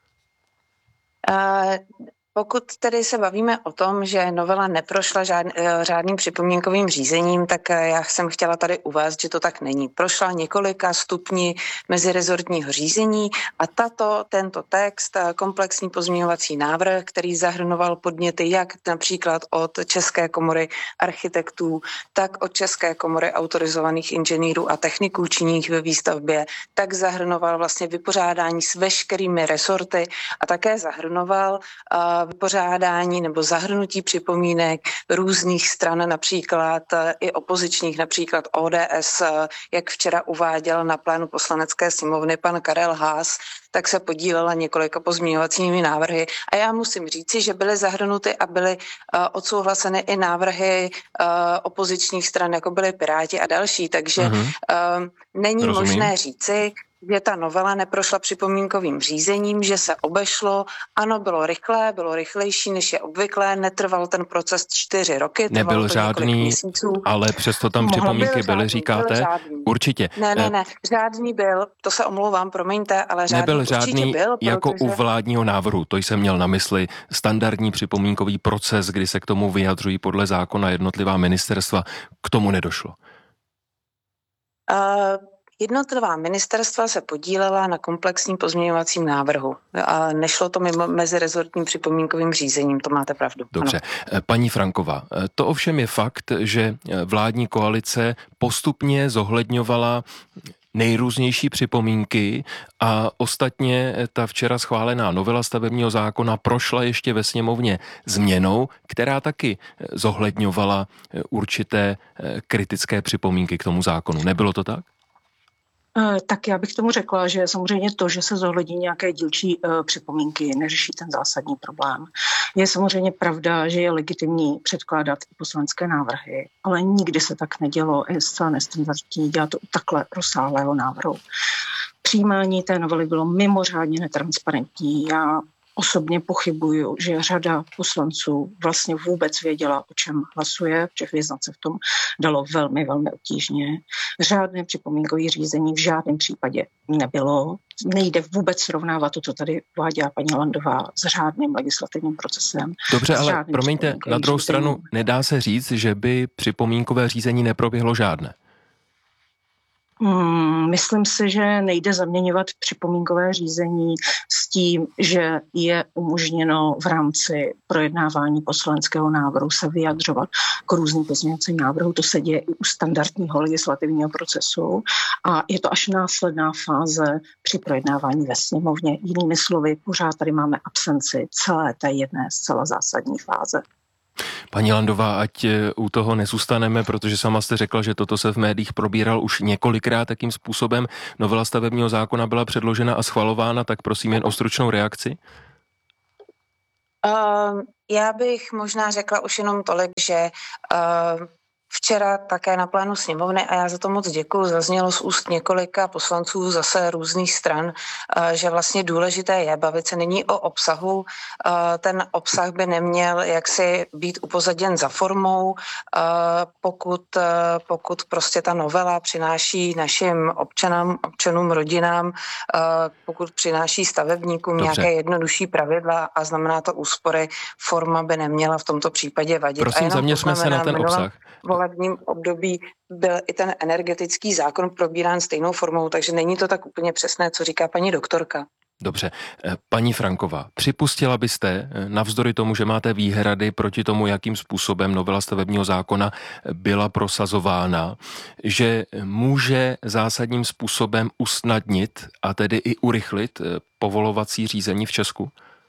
Uh, pokud tedy se bavíme o tom, že novela neprošla žád, řádným připomínkovým řízením, tak já jsem chtěla tady uvést, že to tak není. Prošla několika stupni mezirezortního řízení a tato, tento text, komplexní pozměňovací návrh, který zahrnoval podněty jak například od České komory architektů, tak od České komory autorizovaných inženýrů a techniků činných ve výstavbě, tak zahrnoval vlastně vypořádání s veškerými resorty a také zahrnoval uh, vypořádání nebo zahrnutí připomínek různých stran, například i opozičních, například O D S, jak včera uváděl na plénu poslanecké sněmovny pan Karel Haas, tak se podílela několika pozměňovacími návrhy. A já musím říci, že byly zahrnuty a byly uh, odsouhlaseny i návrhy uh, opozičních stran, jako byly Piráti a další. Takže uh-huh. uh, není Rozumím. možné říci, že ta novela neprošla připomínkovým řízením, že se obešlo. Ano, bylo rychlé, bylo rychlejší, než je obvyklé, netrval ten proces čtyři roky. Nebyl žádný, ale přesto tam připomínky byl byly, říkáte? Byl určitě. Ne, ne, ne, žádný byl, to se omlouvám, promiňte, ale žádný Nebyl žádný byl, jako protože... u vládního návrhu, to jsem měl na mysli, standardní připomínkový proces, kdy se k tomu vyjadřují podle zákona jednotlivá ministerstva, k tomu nedošlo. Uh... Jednotlivá ministerstva se podílela na komplexním pozměňovacím návrhu a nešlo to mimo mezirezortním připomínkovým řízením, to máte pravdu. Dobře. Ano. Paní Franková, to ovšem je fakt, že vládní koalice postupně zohledňovala nejrůznější připomínky a ostatně ta včera schválená novela stavebního zákona prošla ještě ve sněmovně změnou, která taky zohledňovala určité kritické připomínky k tomu zákonu. Nebylo to tak? Tak já bych tomu řekla, že samozřejmě to, že se zohlední nějaké dílčí uh, připomínky, neřeší ten zásadní problém. Je samozřejmě pravda, že je legitimní předkládat i poslanecké návrhy, ale nikdy se tak nedělo, je zcela nestandardní dělat to u takhle rozsáhlého návrhu. Přijímání té novely bylo mimořádně netransparentní. Já Osobně pochybuju, že řada poslanců vlastně vůbec věděla, o čem hlasuje, protože vyznat se v tom dalo velmi, velmi obtížně. Řádné připomínkové řízení v žádném případě nebylo. Nejde vůbec srovnávat to, co tady uvádí paní Landová, s řádným legislativním procesem. Dobře, ale promiňte, na druhou řízení. stranu nedá se říct, že by připomínkové řízení neproběhlo žádné. Hmm, myslím si, že nejde zaměňovat připomínkové řízení s tím, že je umožněno v rámci projednávání poslaneckého návrhu se vyjadřovat k různým pozměňovacím návrhům. To se děje i u standardního legislativního procesu a je to až následná fáze při projednávání ve sněmovně. Jinými slovy, pořád tady máme absenci celé té jedné zcela zásadní fáze. Paní Landová, ať u toho nezůstaneme, protože sama jste řekla, že toto se v médiích probíral už několikrát, jakým způsobem novela stavebního zákona byla předložena a schvalována, tak prosím jen o stručnou reakci. Uh, já bych možná řekla už jenom tolik, že uh, včera také na plénu sněmovny, a já za to moc děkuju, zaznělo z úst několika poslanců zase různých stran, že vlastně důležité je bavit se nyní o obsahu. Ten obsah by neměl jaksi být upozaděn za formou, pokud, pokud prostě ta novela přináší našim občanům, občanům, rodinám, pokud přináší stavebníkům Dobře. nějaké jednodušší pravidla a znamená to úspory, forma by neměla v tomto případě vadit. Prosím, zaměřme se na ten obsah. Volebním období byl i ten energetický zákon probírán stejnou formou, takže není to tak úplně přesné, co říká paní doktorka. Dobře. Paní Franková, připustila byste, navzdory tomu, že máte výhrady proti tomu, jakým způsobem novela stavebního zákona byla prosazována, že může zásadním způsobem usnadnit a tedy i urychlit povolovací řízení v Česku?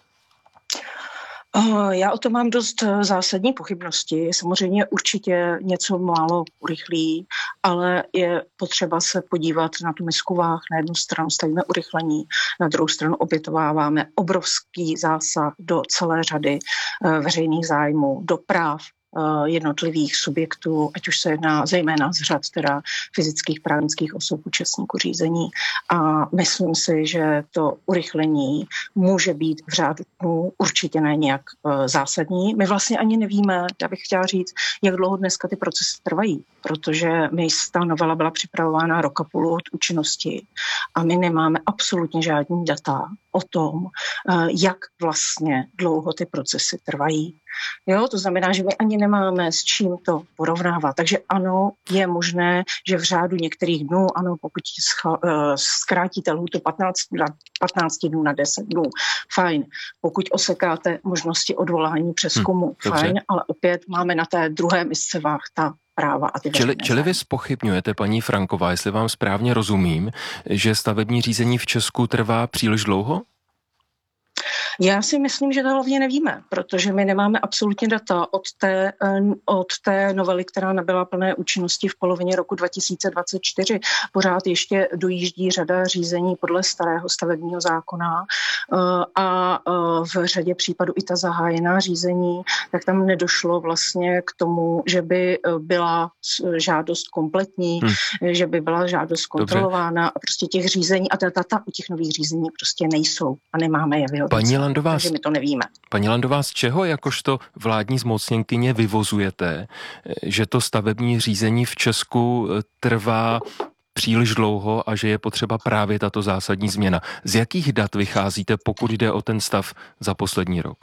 Já o tom mám dost zásadní pochybnosti. Samozřejmě určitě něco málo urychlí, ale je potřeba se podívat na tu misku váh. Na jednu stranu stavíme urychlení, na druhou stranu obětováváme obrovský zásah do celé řady veřejných zájmů, do práv jednotlivých subjektů, ať už se jedná zejména z řad teda fyzických právnických osob účastníků řízení. A myslím si, že to urychlení může být v řádu dnů určitě ne nějak uh, zásadní. My vlastně ani nevíme, já bych chtěla říct, jak dlouho dneska ty procesy trvají, protože my ta novela byla připravována rok a půl od účinnosti a my nemáme absolutně žádný data o tom, uh, jak vlastně dlouho ty procesy trvají. Jo, to znamená, že my ani nemáme s čím to porovnávat. Takže ano, je možné, že v řádu některých dnů, ano, pokud scha, uh, zkrátíte lhůtu patnáct dnů na deset dnů, fajn. Pokud osekáte možnosti odvolání přezkumu, hmm, fajn, dobře. Ale opět máme na té druhé misce váh ta práva a ty čili, čili vy zpochybňujete, paní Franková, jestli vám správně rozumím, že stavební řízení v Česku trvá příliš dlouho? Já si myslím, že to hlavně nevíme, protože my nemáme absolutně data od té, od té novely, která nabyla plné účinnosti v polovině roku dva tisíce dvacet čtyři. Pořád ještě dojíždí řada řízení podle starého stavebního zákona a v řadě případů i ta zahájená řízení, tak tam nedošlo vlastně k tomu, že by byla žádost kompletní, hmm. že by byla žádost kontrolována. Dobře. A prostě těch řízení a ta data u těch nových řízení prostě nejsou a nemáme je vyhodnocené. Landová, takže my to nevíme. Paní Landová, z čeho jakožto vládní zmocněnkyně vyvozujete, že to stavební řízení v Česku trvá příliš dlouho a že je potřeba právě tato zásadní změna? Z jakých dat vycházíte, pokud jde o ten stav za poslední rok?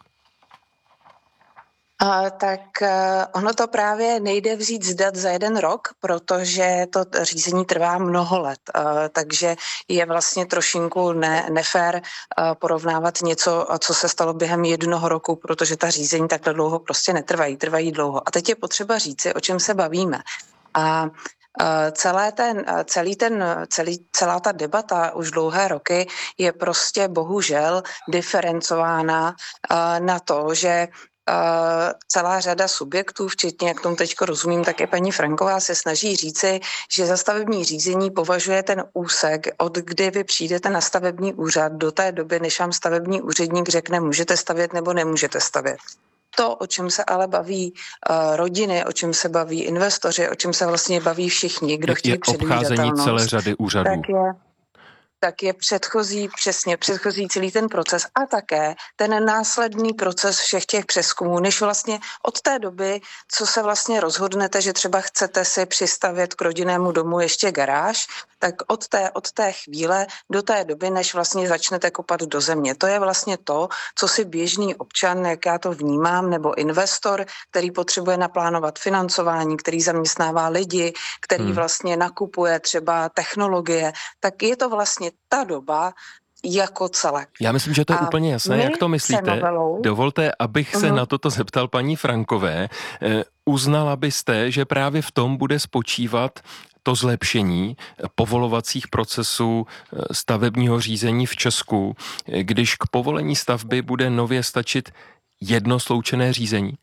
Uh, tak uh, ono to právě nejde vzít z dat za jeden rok, protože to řízení trvá mnoho let, uh, takže je vlastně trošinku ne, nefér uh, porovnávat něco, co se stalo během jednoho roku, protože ta řízení takhle dlouho prostě netrvají, trvají dlouho. A teď je potřeba říci, o čem se bavíme. A Celé ten, celý ten, celý, celá ta debata už dlouhé roky je prostě bohužel diferencována na to, že Uh, celá řada subjektů, včetně, jak tomu teďko rozumím, tak i paní Franková se snaží říci, že za stavební řízení považuje ten úsek, od kdy vy přijdete na stavební úřad do té doby, než vám stavební úředník řekne, můžete stavět nebo nemůžete stavět. To, o čem se ale baví uh, rodiny, o čem se baví investoři, o čem se vlastně baví všichni, kdo chtějí předvídatelnost. Obcházení celé řady úřadů. Tak je, tak je předchozí, přesně předchozí celý ten proces a také ten následný proces všech těch přezkumů, než vlastně od té doby, co se vlastně rozhodnete, že třeba chcete si přistavět k rodinnému domu ještě garáž, tak od té, od té chvíle do té doby, než vlastně začnete kopat do země. To je vlastně to, co si běžný občan, jak já to vnímám, nebo investor, který potřebuje naplánovat financování, který zaměstnává lidi, který hmm. vlastně nakupuje třeba technologie, tak je to vlastně ta doba jako celek. Já myslím, že to je a úplně jasné, jak to myslíte. Novelou... Dovolte, abych se uh-huh. na toto zeptal paní Frankové. Eh, uznala byste, že právě v tom bude spočívat to zlepšení povolovacích procesů stavebního řízení v Česku, když k povolení stavby bude nově stačit jedno sloučené řízení?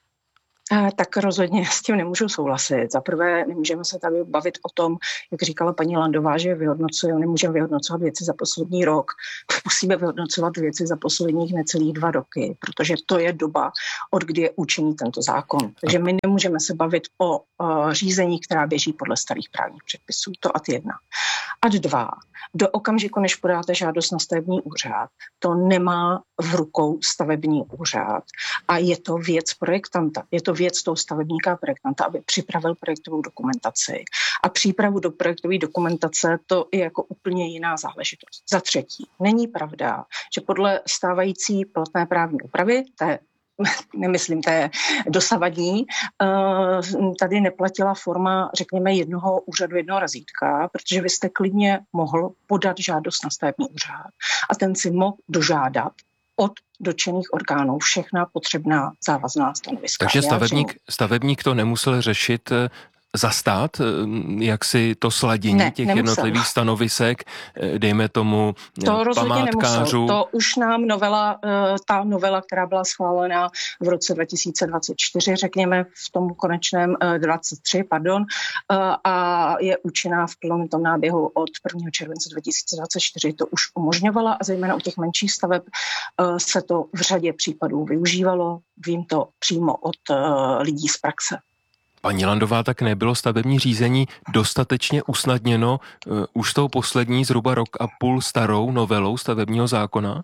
Tak rozhodně s tím nemůžu souhlasit. Za prvé nemůžeme se tady bavit o tom, jak říkala paní Landová, že vyhodnocujeme, nemůžeme vyhodnocovat věci za poslední rok. Musíme vyhodnocovat věci za posledních necelých dva roky, protože to je doba, od kdy je účinný tento zákon. Takže my nemůžeme se bavit o uh, řízení, která běží podle starých právních předpisů. To ad jedna. Ad dva. Do okamžiku, než podáte žádost na stavební úřad, to nemá v rukou stavební úřad a je to věc projektanta. Je to věc toho stavebníka a projektanta, aby připravil projektovou dokumentaci. A přípravu do projektové dokumentace to je jako úplně jiná záležitost. Za třetí, není pravda, že podle stávající platné právní úpravy, té nemyslím, to je dosavadní, tady neplatila forma, řekněme, jednoho úřadu, jednoho razítka, protože vy jste klidně mohl podat žádost na stavební úřad a ten si mohl dožádat od dotčených orgánů všechna potřebná závazná stanoviska. Takže stavebník, stavebník to nemusel řešit za stát, jak si to sladění ne, těch nemusel. jednotlivých stanovisek, dejme tomu to památkářů. To už nám novela, ta novela, která byla schválena v roce dva tisíce dvacet čtyři, řekněme v tom konečném dvacet tři, pardon, a je účinná v plném tom náběhu od prvního července dva tisíce dvacet čtyři, to už umožňovala a zejména u těch menších staveb se to v řadě případů využívalo, vím to přímo od lidí z praxe. Paní Landová, tak nebylo stavební řízení dostatečně usnadněno uh, už tou poslední zhruba rok a půl starou novelou stavebního zákona?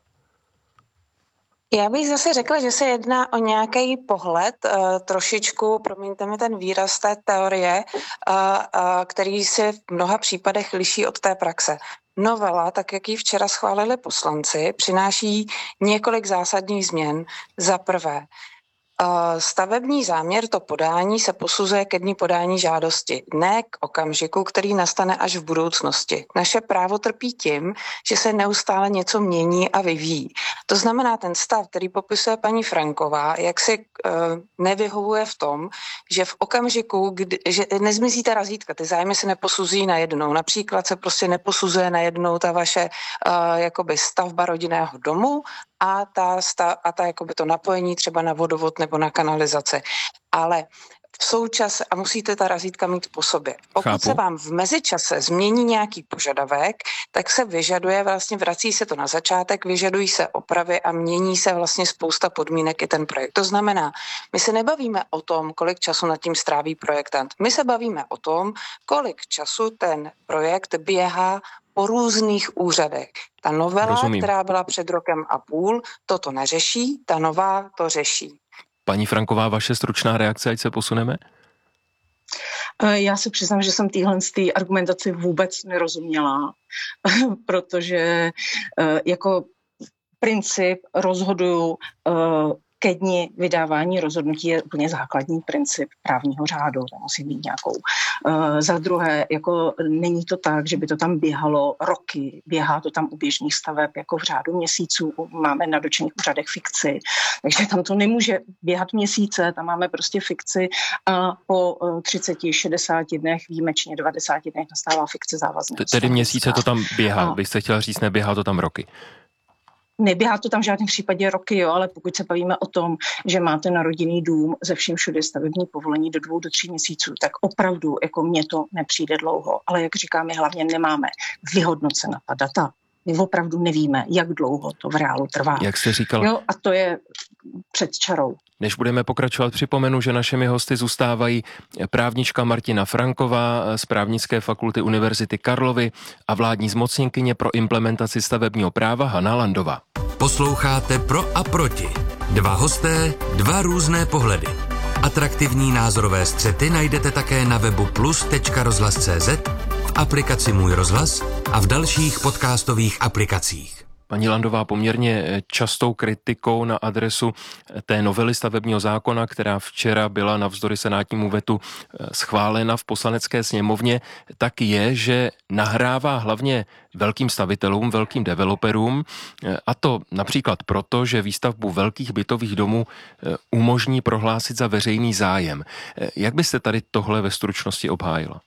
Já bych zase řekla, že se jedná o nějaký pohled, uh, trošičku, promiňte mi ten výraz té teorie, uh, uh, který se v mnoha případech liší od té praxe. Novela, tak jak ji včera schválili poslanci, přináší několik zásadních změn. Za prvé, stavební záměr, to podání se posuzuje ke dni podání žádosti, ne k okamžiku, který nastane až v budoucnosti. Naše právo trpí tím, že se neustále něco mění a vyvíjí. To znamená, ten stav, který popisuje paní Franková, jak si uh, nevyhovuje v tom, že v okamžiku, kdy, že nezmizí ta razítka, ty zájmy se neposuzují najednou. Například se prostě neposuzuje najednou ta vaše uh, jakoby stavba rodinného domu, a ta, a ta jakoby to napojení třeba na vodovod nebo na kanalizaci. Ale v součase, a musíte ta razítka mít po sobě. Pokud Chápu. se vám v mezičase změní nějaký požadavek, tak se vyžaduje, vlastně vrací se to na začátek, vyžadují se opravy a mění se vlastně spousta podmínek i ten projekt. To znamená, my se nebavíme o tom, kolik času nad tím stráví projektant. My se bavíme o tom, kolik času ten projekt běhá po různých úřadech. Ta novela, Rozumím. která byla před rokem a půl, toto neřeší, ta nová to řeší. Paní Franková, vaše stručná reakce, ať se posuneme? Já se přiznám, že jsem téhle argumentaci vůbec nerozuměla, protože jako princip rozhoduju ke dni vydávání rozhodnutí je úplně základní princip právního řádu, to musí být nějakou. Uh, za druhé, jako není to tak, že by to tam běhalo roky, běhá to tam u běžných staveb jako v řádu měsíců, máme na dotčených úřadech fikci, takže tam to nemůže běhat měsíce, tam máme prostě fikci a po uh, třicet šedesát dnech, výjimečně devadesát dnech nastává fikce závazná. Tedy měsíce to tam běhá, a... byste chtěla říct, neběhá to tam roky. Neběhá to tam v žádném případě roky, jo, ale pokud se bavíme o tom, že máte na rodinný dům ze vším všude stavební povolení do dvou do tří měsíců, tak opravdu jako mně to nepřijde dlouho. Ale jak říkám, my hlavně nemáme vyhodnocena ta data. My opravdu nevíme, jak dlouho to v reálu trvá. Jak jste říkal? Jo, a to je před čarou. Než budeme pokračovat, připomenu, že našimi hosty zůstávají právnička Martina Franková z Právnické fakulty Univerzity Karlovy a vládní zmocněnkyně pro implementaci stavebního práva Hana Landová. Posloucháte Pro a proti. Dva hosté, dva různé pohledy. Atraktivní názorové střety najdete také na webu plus tečka rozhlas tečka cé zet, v aplikaci Můj rozhlas a v dalších podcastových aplikacích. Paní Landová, poměrně častou kritikou na adresu té novely stavebního zákona, která včera byla navzdory senátnímu vetu schválena v Poslanecké sněmovně, tak je, že nahrává hlavně velkým stavitelům, velkým developerům, a to například proto, že výstavbu velkých bytových domů umožní prohlásit za veřejný zájem. Jak byste tady tohle ve stručnosti obhájila?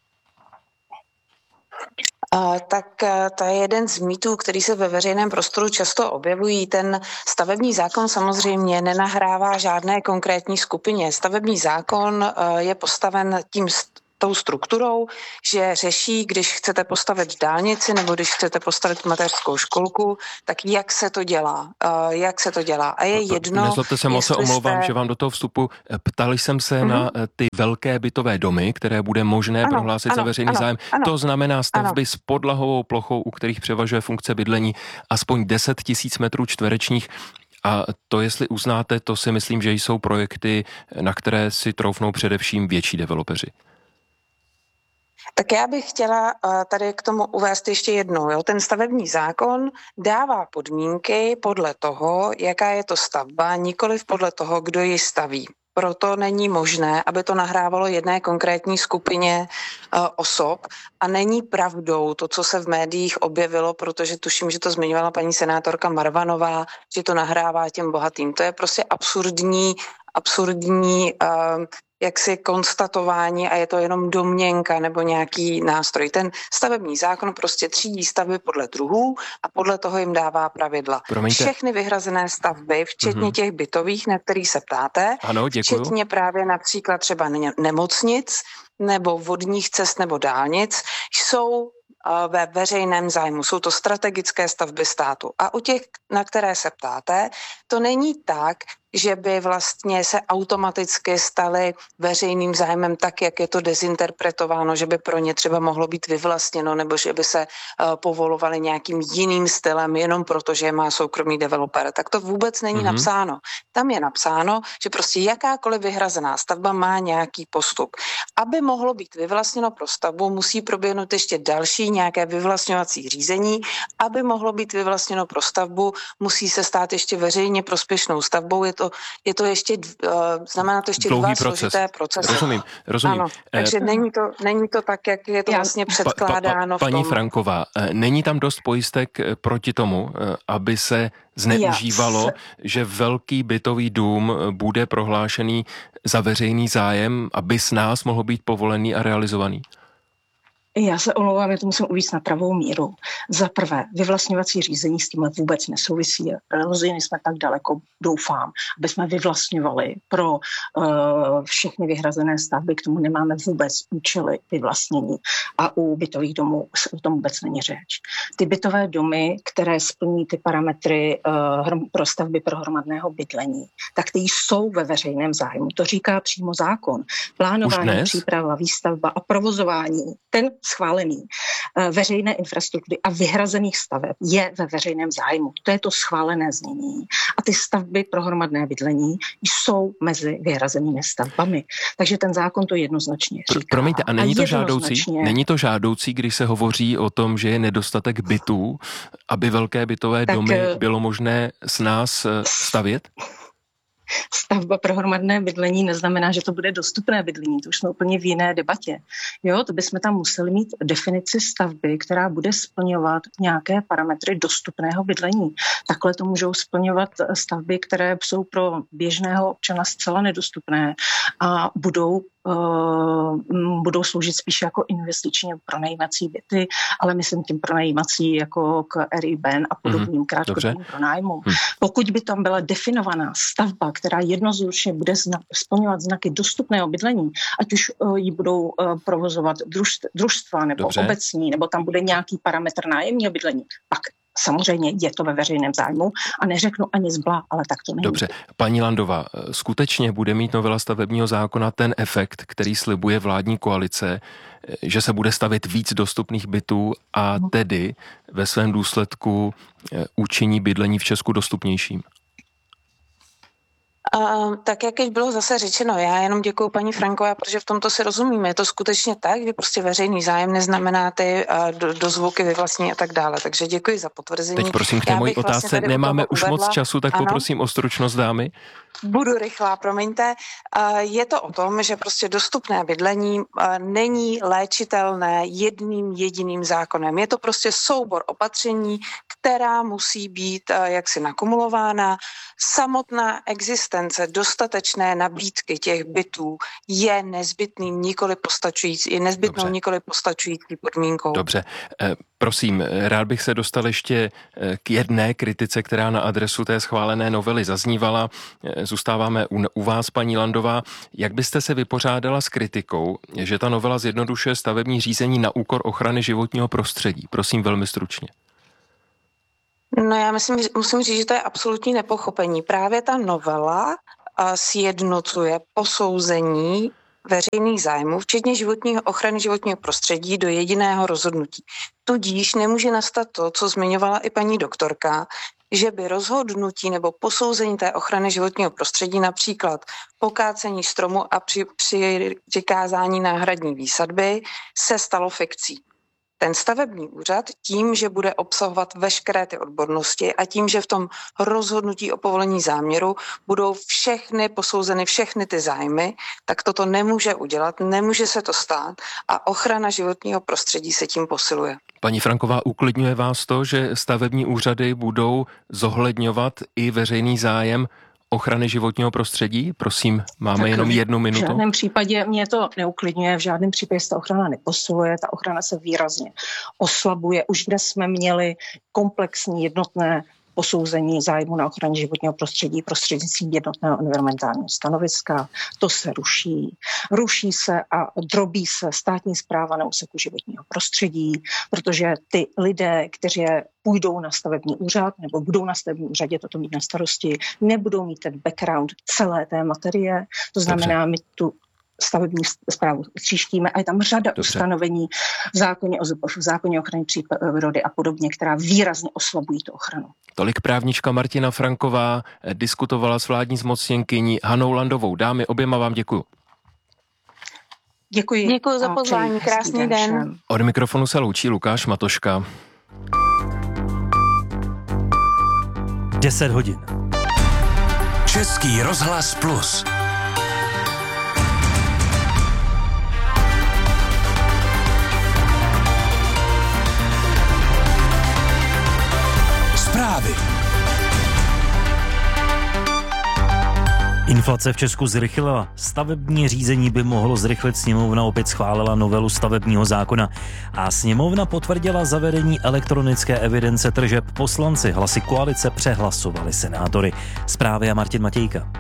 Uh, tak uh, to je jeden z mýtů, který se ve veřejném prostoru často objevují. Ten stavební zákon samozřejmě nenahrává žádné konkrétní skupině. Stavební zákon uh, je postaven tím st- tou strukturou, že řeší, když chcete postavit dálnici nebo když chcete postavit mateřskou školku, tak jak se to dělá. Uh, jak se to dělá. A je jedno... Nezlobte se, moc se omlouvám, jste... že vám do toho vstupu. Ptali jsem se uh-huh. na ty velké bytové domy, které bude možné ano, prohlásit ano, za veřejný ano, zájem. Ano, to znamená stavby ano. s podlahovou plochou, u kterých převažuje funkce bydlení aspoň deset tisíc metrů čtverečních. A to, jestli uznáte, to si myslím, že jsou projekty, na které si troufnou především větší developeři. Tak já bych chtěla tady k tomu uvést ještě jednou. Jo? Ten stavební zákon dává podmínky podle toho, jaká je to stavba, nikoliv podle toho, kdo ji staví. Proto není možné, aby to nahrávalo jedné konkrétní skupině uh, osob a není pravdou to, co se v médiích objevilo, protože tuším, že to zmiňovala paní senátorka Marvanová, že to nahrává těm bohatým. To je prostě absurdní, absurdní uh, jaksi konstatování a je to jenom domněnka nebo nějaký nástroj. Ten stavební zákon prostě třídí stavby podle druhů a podle toho jim dává pravidla. Promiňte. Všechny vyhrazené stavby, včetně mm-hmm. těch bytových, na kterých se ptáte, ano, děkuju. Včetně právě například třeba nemocnic nebo vodních cest nebo dálnic, jsou ve veřejném zájmu. Jsou to strategické stavby státu. A u těch, na které se ptáte, to není tak, že by vlastně se automaticky staly veřejným zájmem tak, jak je to dezinterpretováno, že by pro ně třeba mohlo být vyvlastněno nebo že by se uh, povolovali nějakým jiným stylem jenom proto, že má soukromý developer. Tak to vůbec není mm-hmm. napsáno. Tam je napsáno, že prostě jakákoliv vyhrazená stavba má nějaký postup. Aby mohlo být vyvlastněno pro stavbu, musí proběhnout ještě další nějaké vyvlastňovací řízení. Aby mohlo být vyvlastněno pro stavbu, musí se stát ještě veřejně prospěšnou stavbou. Je to, je to ještě, uh, znamená to ještě dlouhý dva proces. složité procesy. Rozumím, rozumím. Ano, takže není to, není to tak, jak je to vlastně předkládáno. Pa, pa, pa, paní v tom. Franková, není tam dost pojistek proti tomu, aby se zneužívalo, Jas. že velký bytový dům bude prohlášený za veřejný zájem, aby s nás mohl být povolený a realizovaný? Já se omlouvám, já to musím uvést na pravou míru. Za prvé, vyvlastňovací řízení s tímhle vůbec nesouvisí. Rozhodně jsme tak daleko, doufám, aby jsme vyvlastňovali pro uh, všechny vyhrazené stavby, k tomu nemáme vůbec účely vyvlastnění. A u bytových domů o tom vůbec není řeč. Ty bytové domy, které splní ty parametry uh, pro stavby pro hromadného bydlení, tak ty jsou ve veřejném zájmu. To říká přímo zákon. Plánování, příprava, výstavba a provozování, ten schválený veřejné infrastruktury a vyhrazených staveb je ve veřejném zájmu. To je to schválené znění. A ty stavby pro hromadné bydlení jsou mezi vyhrazenými stavbami. Takže ten zákon to jednoznačně říká. Promiňte, a není a to žádoucí? Není to žádoucí, když se hovoří o tom, že je nedostatek bytů, aby velké bytové tak, domy bylo možné s nás stavět? Stavba pro hromadné bydlení neznamená, že to bude dostupné bydlení. To už jsme úplně v jiné debatě. Jo, to bychom tam museli mít definici stavby, která bude splňovat nějaké parametry dostupného bydlení. Takhle to můžou splňovat stavby, které jsou pro běžného občana zcela nedostupné a budou Uh, budou sloužit spíš jako investičně pronajímací byty, ale myslím tím pronajímací jako k Airbnb a podobným mm-hmm. krátkodobým pronájmům. Mm. Pokud by tam byla definovaná stavba, která jednoznačně bude zna- splňovat znaky dostupného bydlení, ať už uh, ji budou uh, provozovat družst- družstva nebo Dobře. obecní, nebo tam bude nějaký parametr nájemního bydlení, pak samozřejmě je to ve veřejném zájmu a neřeknu ani zbla, ale tak to není. Dobře, paní Landová, skutečně bude mít novela stavebního zákona ten efekt, který slibuje vládní koalice, že se bude stavět víc dostupných bytů a tedy ve svém důsledku učiní bydlení v Česku dostupnějším? Uh, tak jak již bylo zase řečeno, já jenom děkuju paní Frankové, protože v tomto si rozumíme. Je to skutečně tak, že prostě veřejný zájem neznamená ty uh, do, dozvuky vyvlastní a tak dále. Takže děkuji za potvrzení. Teď prosím k té mojí otázce, vlastně nemáme už uvedla. moc času, tak ano. Poprosím o stručnost, dámy. Budu rychlá, promiňte. Uh, je to o tom, že prostě dostupné bydlení uh, není léčitelné jedním jediným zákonem. Je to prostě soubor opatření, která musí být uh, jaksi nakumulována. Samotná existence dostatečné nabídky těch bytů je nezbytným, nikoli postačující, je nezbytnou, Dobře. nikoli postačující podmínkou. Dobře, e, prosím, rád bych se dostal ještě k jedné kritice, která na adresu té schválené novely zaznívala. E, zůstáváme u, u vás, paní Landová. Jak byste se vypořádala s kritikou, že ta novela zjednodušuje stavební řízení na úkor ochrany životního prostředí? Prosím, velmi stručně. No já myslím, musím říct, že to je absolutní nepochopení. Právě ta novela sjednocuje posouzení veřejných zájmů, včetně životního ochrany životního prostředí, do jediného rozhodnutí. Tudíž nemůže nastat to, co zmiňovala i paní doktorka, že by rozhodnutí nebo posouzení té ochrany životního prostředí, například pokácení stromu a při, při přikázání náhradní výsadby, se stalo fikcí. Ten stavební úřad tím, že bude obsahovat veškeré ty odbornosti a tím, že v tom rozhodnutí o povolení záměru budou všechny posouzeny všechny ty zájmy, tak toto nemůže udělat, nemůže se to stát a ochrana životního prostředí se tím posiluje. Paní Franková, uklidňuje vás to, že stavební úřady budou zohledňovat i veřejný zájem ochrany životního prostředí? Prosím, máme tak jenom jednu minutu. V žádném případě mě to neuklidňuje, v žádném případě se ta ochrana neposiluje, ta ochrana se výrazně oslabuje. Už dnes jsme měli komplexní jednotné posouzení zájmu na ochraně životního prostředí prostřednictvím jednotného environmentálního stanoviska. To se ruší. Ruší se a drobí se státní správa na úseku životního prostředí, protože ty lidé, kteří půjdou na stavební úřad nebo budou na stavební úřadě toto mít na starosti, nebudou mít ten background celé té materie. To znamená, my tu stavební správu tříštíme a je tam řada Dobře. ustanovení v zákoně o Z P F, v zákoně o ochraně přírody a podobně, která výrazně oslabují tu ochranu. Tolik právnička Martina Franková diskutovala s vládní zmocněnkyní Hanou Landovou. Dámy, oběma vám děkuju. Děkuji. Děkuji za pozvání, krásný den. den. Od mikrofonu se loučí Lukáš Matoška. deset hodin. Český rozhlas Plus. Zprávy. Inflace v Česku zrychlila. Stavební řízení by mohlo zrychlit. Sněmovna opět schválila novelu stavebního zákona. A sněmovna potvrdila zavedení elektronické evidence tržeb. Poslanci hlasy koalice přehlasovali senátory. Zprávy a Martin Matějka.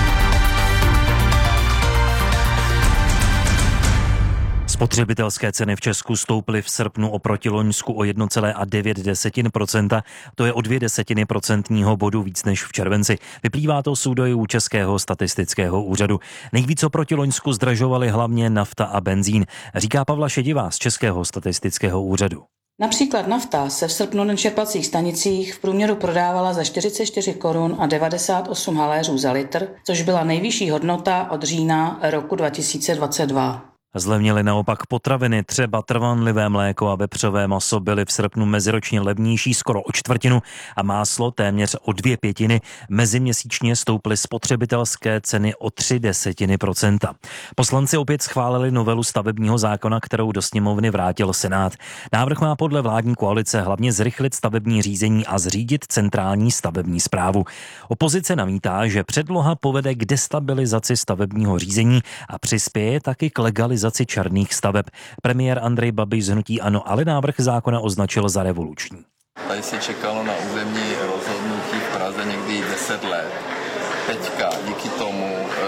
Spotřebitelské ceny v Česku stouply v srpnu oproti loňsku o jedna celá devět procenta, to je o dvě desetiny procentního bodu víc než v červenci. Vyplývá to z údajů Českého statistického úřadu. Nejvíc oproti loňsku zdražovaly hlavně nafta a benzín, říká Pavla Šedivá z Českého statistického úřadu. Například nafta se v srpnu na čerpacích stanicích v průměru prodávala za čtyřicet čtyři korun a devadesát osm haléřů za litr, což byla nejvyšší hodnota od října roku dva tisíce dvacet dva. Zlevnily naopak potraviny, třeba trvanlivé mléko a vepřové maso byly v srpnu meziročně levnější skoro o čtvrtinu a máslo téměř o dvě pětiny. Meziměsíčně stouply spotřebitelské ceny o tři desetiny procenta. Poslanci opět schválili novelu stavebního zákona, kterou do sněmovny vrátil Senát. Návrh má podle vládní koalice hlavně zrychlit stavební řízení a zřídit centrální stavební správu. Opozice namítá, že předloha povede k destabilizaci stavebního řízení a přispěje taky k legalizaci černých staveb. Premiér Andrej Babiš z hnutí ANO ale návrh zákona označil za revoluční. Tady se čekalo na územní rozhodnutí v Praze někdy deset let. Teďka díky tomu to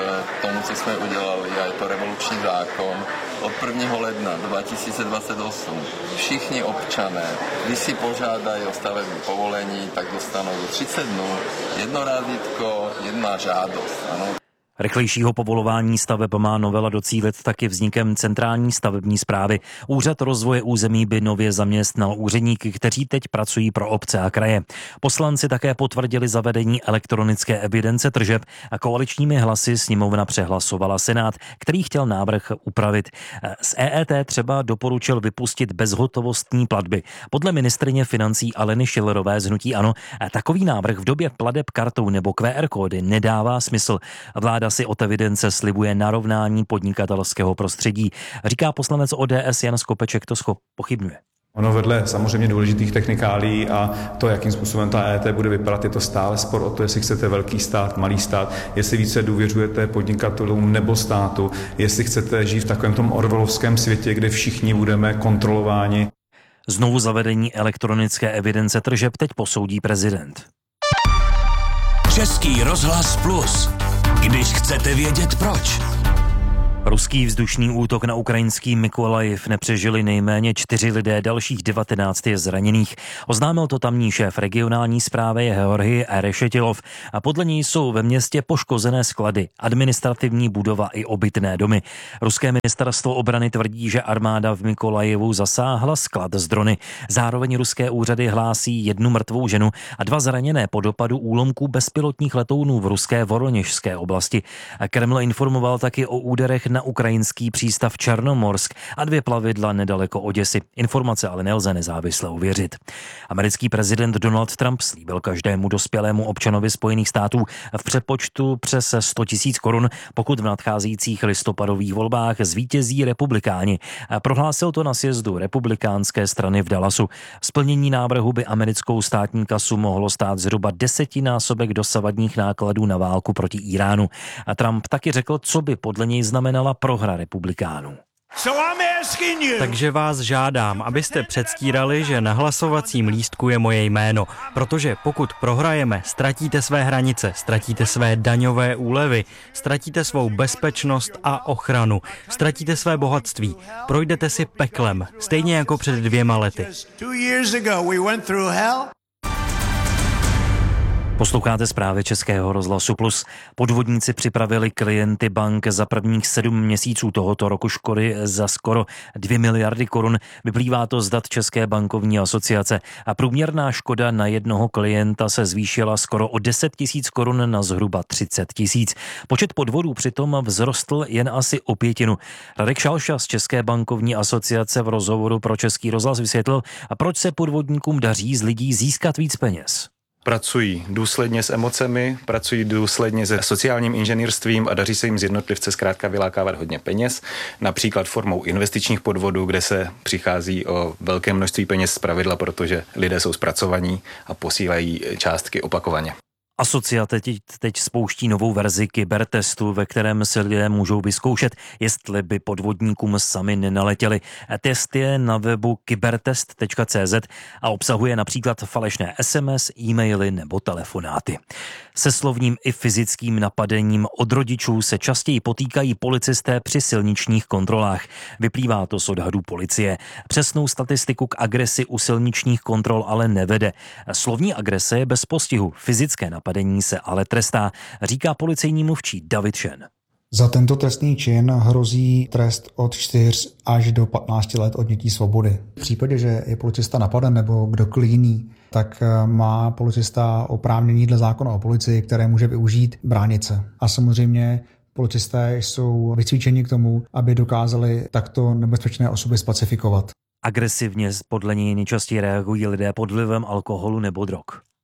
tomu, co jsme udělali, a je to revoluční zákon. Od prvního ledna dva tisíce dvacet osm všichni občané, když si požádají o stavební povolení, tak dostanou do třicet dnů jedno razítko, jedna žádost. Ano. Rychlejšího povolování staveb má novela docílit taky vznikem centrální stavební správy. Úřad rozvoje území by nově zaměstnal úředníky, kteří teď pracují pro obce a kraje. Poslanci také potvrdili zavedení elektronické evidence tržeb a koaličními hlasy sněmovna přehlasovala Senát, který chtěl návrh upravit. Z E E T třeba doporučil vypustit bezhotovostní platby. Podle ministryně financí Aleny Schillerové z hnutí ANO takový návrh v době plateb kartou nebo Q R kódy nedává smysl. Vláda si od evidence slibuje narovnání podnikatelského prostředí. Říká poslanec O D S Jan Skopeček, to pochybňuje. Ono vedle samozřejmě důležitých technikálí a to, jakým způsobem ta E E T bude vypadat, je to stále spor o to, jestli chcete velký stát, malý stát, jestli více důvěřujete podnikatelům nebo státu, jestli chcete žít v takovém tom orwellovském světě, kde všichni budeme kontrolováni. Znovu zavedení elektronické evidence tržeb teď posoudí prezident. Český rozhlas Plus. Když chcete vědět proč. Ruský vzdušný útok na ukrajinský Mykolajiv nepřežili nejméně čtyři lidé, dalších devatenáct je zraněných. Oznámil to tamní šéf regionální správy Georgij Erešetilov a podle něj jsou ve městě poškozené sklady, administrativní budova i obytné domy. Ruské ministerstvo obrany tvrdí, že armáda v Mykolajivu zasáhla sklad z drony. Zároveň ruské úřady hlásí jednu mrtvou ženu a dva zraněné po dopadu úlomků bezpilotních letounů v ruské Voroněžské oblasti. Kreml informoval taky o úderech na ukrajinský přístav Černomorsk a dvě plavidla nedaleko Oděsy. Informace ale nelze nezávisle uvěřit. Americký prezident Donald Trump slíbil každému dospělému občanovi Spojených států v přepočtu přes sto tisíc korun, pokud v nadcházejících listopadových volbách zvítězí republikáni. Prohlásil to na sjezdu republikánské strany v Dallasu. Splnění návrhu by americkou státní kasu mohlo stát zhruba desetinásobek dosavadních nákladů na válku proti Iránu. A Trump taky řekl, co by podle něj znamenala prohra republikánů. Takže vás žádám, abyste předstírali, že na hlasovacím lístku je moje jméno, protože pokud prohrajeme, ztratíte své hranice, ztratíte své daňové úlevy, ztratíte svou bezpečnost a ochranu, ztratíte své bohatství, projdete si peklem, stejně jako před dvěma lety. Posloucháte zprávy Českého rozhlasu Plus. Podvodníci připravili klienty bank za prvních sedm měsíců tohoto roku škody za skoro dvě miliardy korun. Vyplývá to z dat České bankovní asociace. A průměrná škoda na jednoho klienta se zvýšila skoro o deset tisíc korun na zhruba třicet tisíc. Počet podvodů přitom vzrostl jen asi o pětinu. Radek Šalša z České bankovní asociace v rozhovoru pro Český rozhlas vysvětlil, proč se podvodníkům daří z lidí získat víc peněz. Pracují důsledně s emocemi, pracují důsledně se sociálním inženýrstvím a daří se jim z jednotlivce zkrátka vylákávat hodně peněz, například formou investičních podvodů, kde se přichází o velké množství peněz zpravidla, protože lidé jsou zpracovaní a posílají částky opakovaně. Asociace teď, teď spouští novou verzi kybertestu, ve kterém se lidé můžou vyzkoušet, jestli by podvodníkům sami nenaletěli. Test je na webu kybertest tečka cé zet a obsahuje například falešné es em es, e-maily nebo telefonáty. Se slovním i fyzickým napadením od rodičů se častěji potýkají policisté při silničních kontrolách. Vyplývá to z odhadů policie. Přesnou statistiku k agresi u silničních kontrol ale nevede. Slovní agrese je bez postihu, fyzické napadení se ale trestá, říká policejní mluvčí David Šen. Za tento trestný čin hrozí trest od čtyř až do patnácti let odnětí svobody. V případě, že je policista napaden nebo kdokoliv jiný, tak má policista oprávnění dle zákona o policii, které může využít bránit se. A samozřejmě policisté jsou vycvičeni k tomu, aby dokázali takto nebezpečné osoby spacifikovat. Agresivně podle něj nejčastěji reagují lidé pod vlivem alkoholu nebo drog.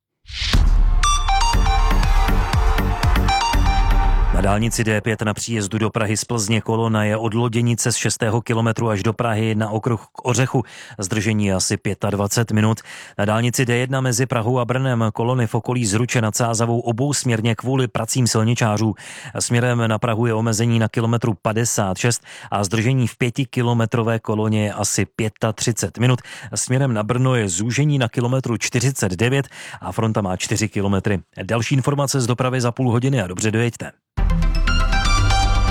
Na dálnici D pět na příjezdu do Prahy z Plzně kolona je od Loděnice z šestého kilometru až do Prahy na okruh k Ořechu. Zdržení je asi dvacet pět minut. Na dálnici D jedna mezi Prahou a Brnem kolony v okolí Zruče nad Sázavou obousměrně kvůli pracím silničářů. Směrem na Prahu je omezení na kilometru padesát šest a zdržení v pětikilometrové koloně je asi třicet pět minut. Směrem na Brno je zúžení na kilometru čtyřicet devět a fronta má čtyři kilometry. Další informace z dopravy za půl hodiny a dobře dojeďte.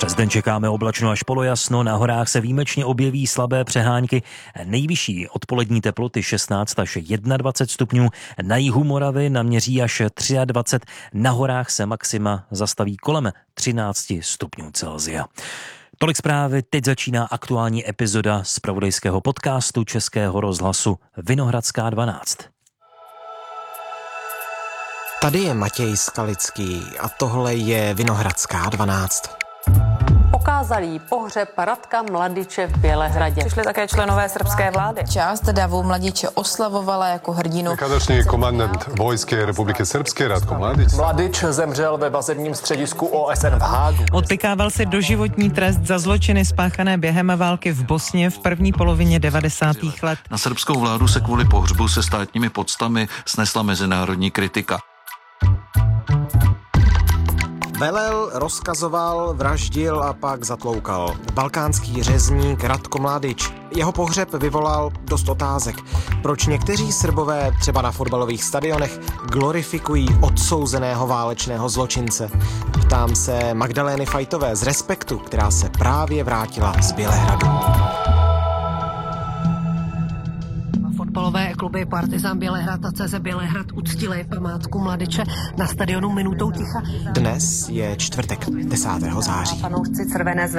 Přes den čekáme oblačno až polojasno, na horách se výjimečně objeví slabé přehánky. Nejvyšší odpolední teploty šestnáct až dvacet jedna stupňů, na jihu Moravy naměří až dvacet tři, na horách se maxima zastaví kolem třináct stupňů Celsia. Tolik zprávy, teď začíná aktuální epizoda zpravodajského podcastu Českého rozhlasu Vinohradská dvanáct. Tady je Matěj Skalický a tohle je Vinohradská dvanáct. Okázalý pohřeb Radka Mladiče v Bělehradě. Přišli také členové srbské vlády. Část davu Mladiče oslavovala jako hrdinu. Nekadašnji komandant Vojske Republiky Srbské Ratko Mladič. Mladič zemřel ve vazebním středisku O S N v Hágu. Odpykával si doživotní trest za zločiny spáchané během války v Bosně v první polovině devadesátých let. Na srbskou vládu se kvůli pohřbu se státními poctami snesla mezinárodní kritika. Velel, rozkazoval, vraždil a pak zatloukal. Balkánský řezník Ratko Mladič. Jeho pohřeb vyvolal dost otázek. Proč někteří Srbové, třeba na fotbalových stadionech, glorifikují odsouzeného válečného zločince? Ptám se Magdalény Fajtové z Respektu, která se právě vrátila z Bělehradu. Fotbalové kluby Partizán Bělehrad a C Z Bělehrad uctili památku Mladiče na stadionu minutou ticha. Dnes je čtvrtek, desátého září. Fanoušci Červené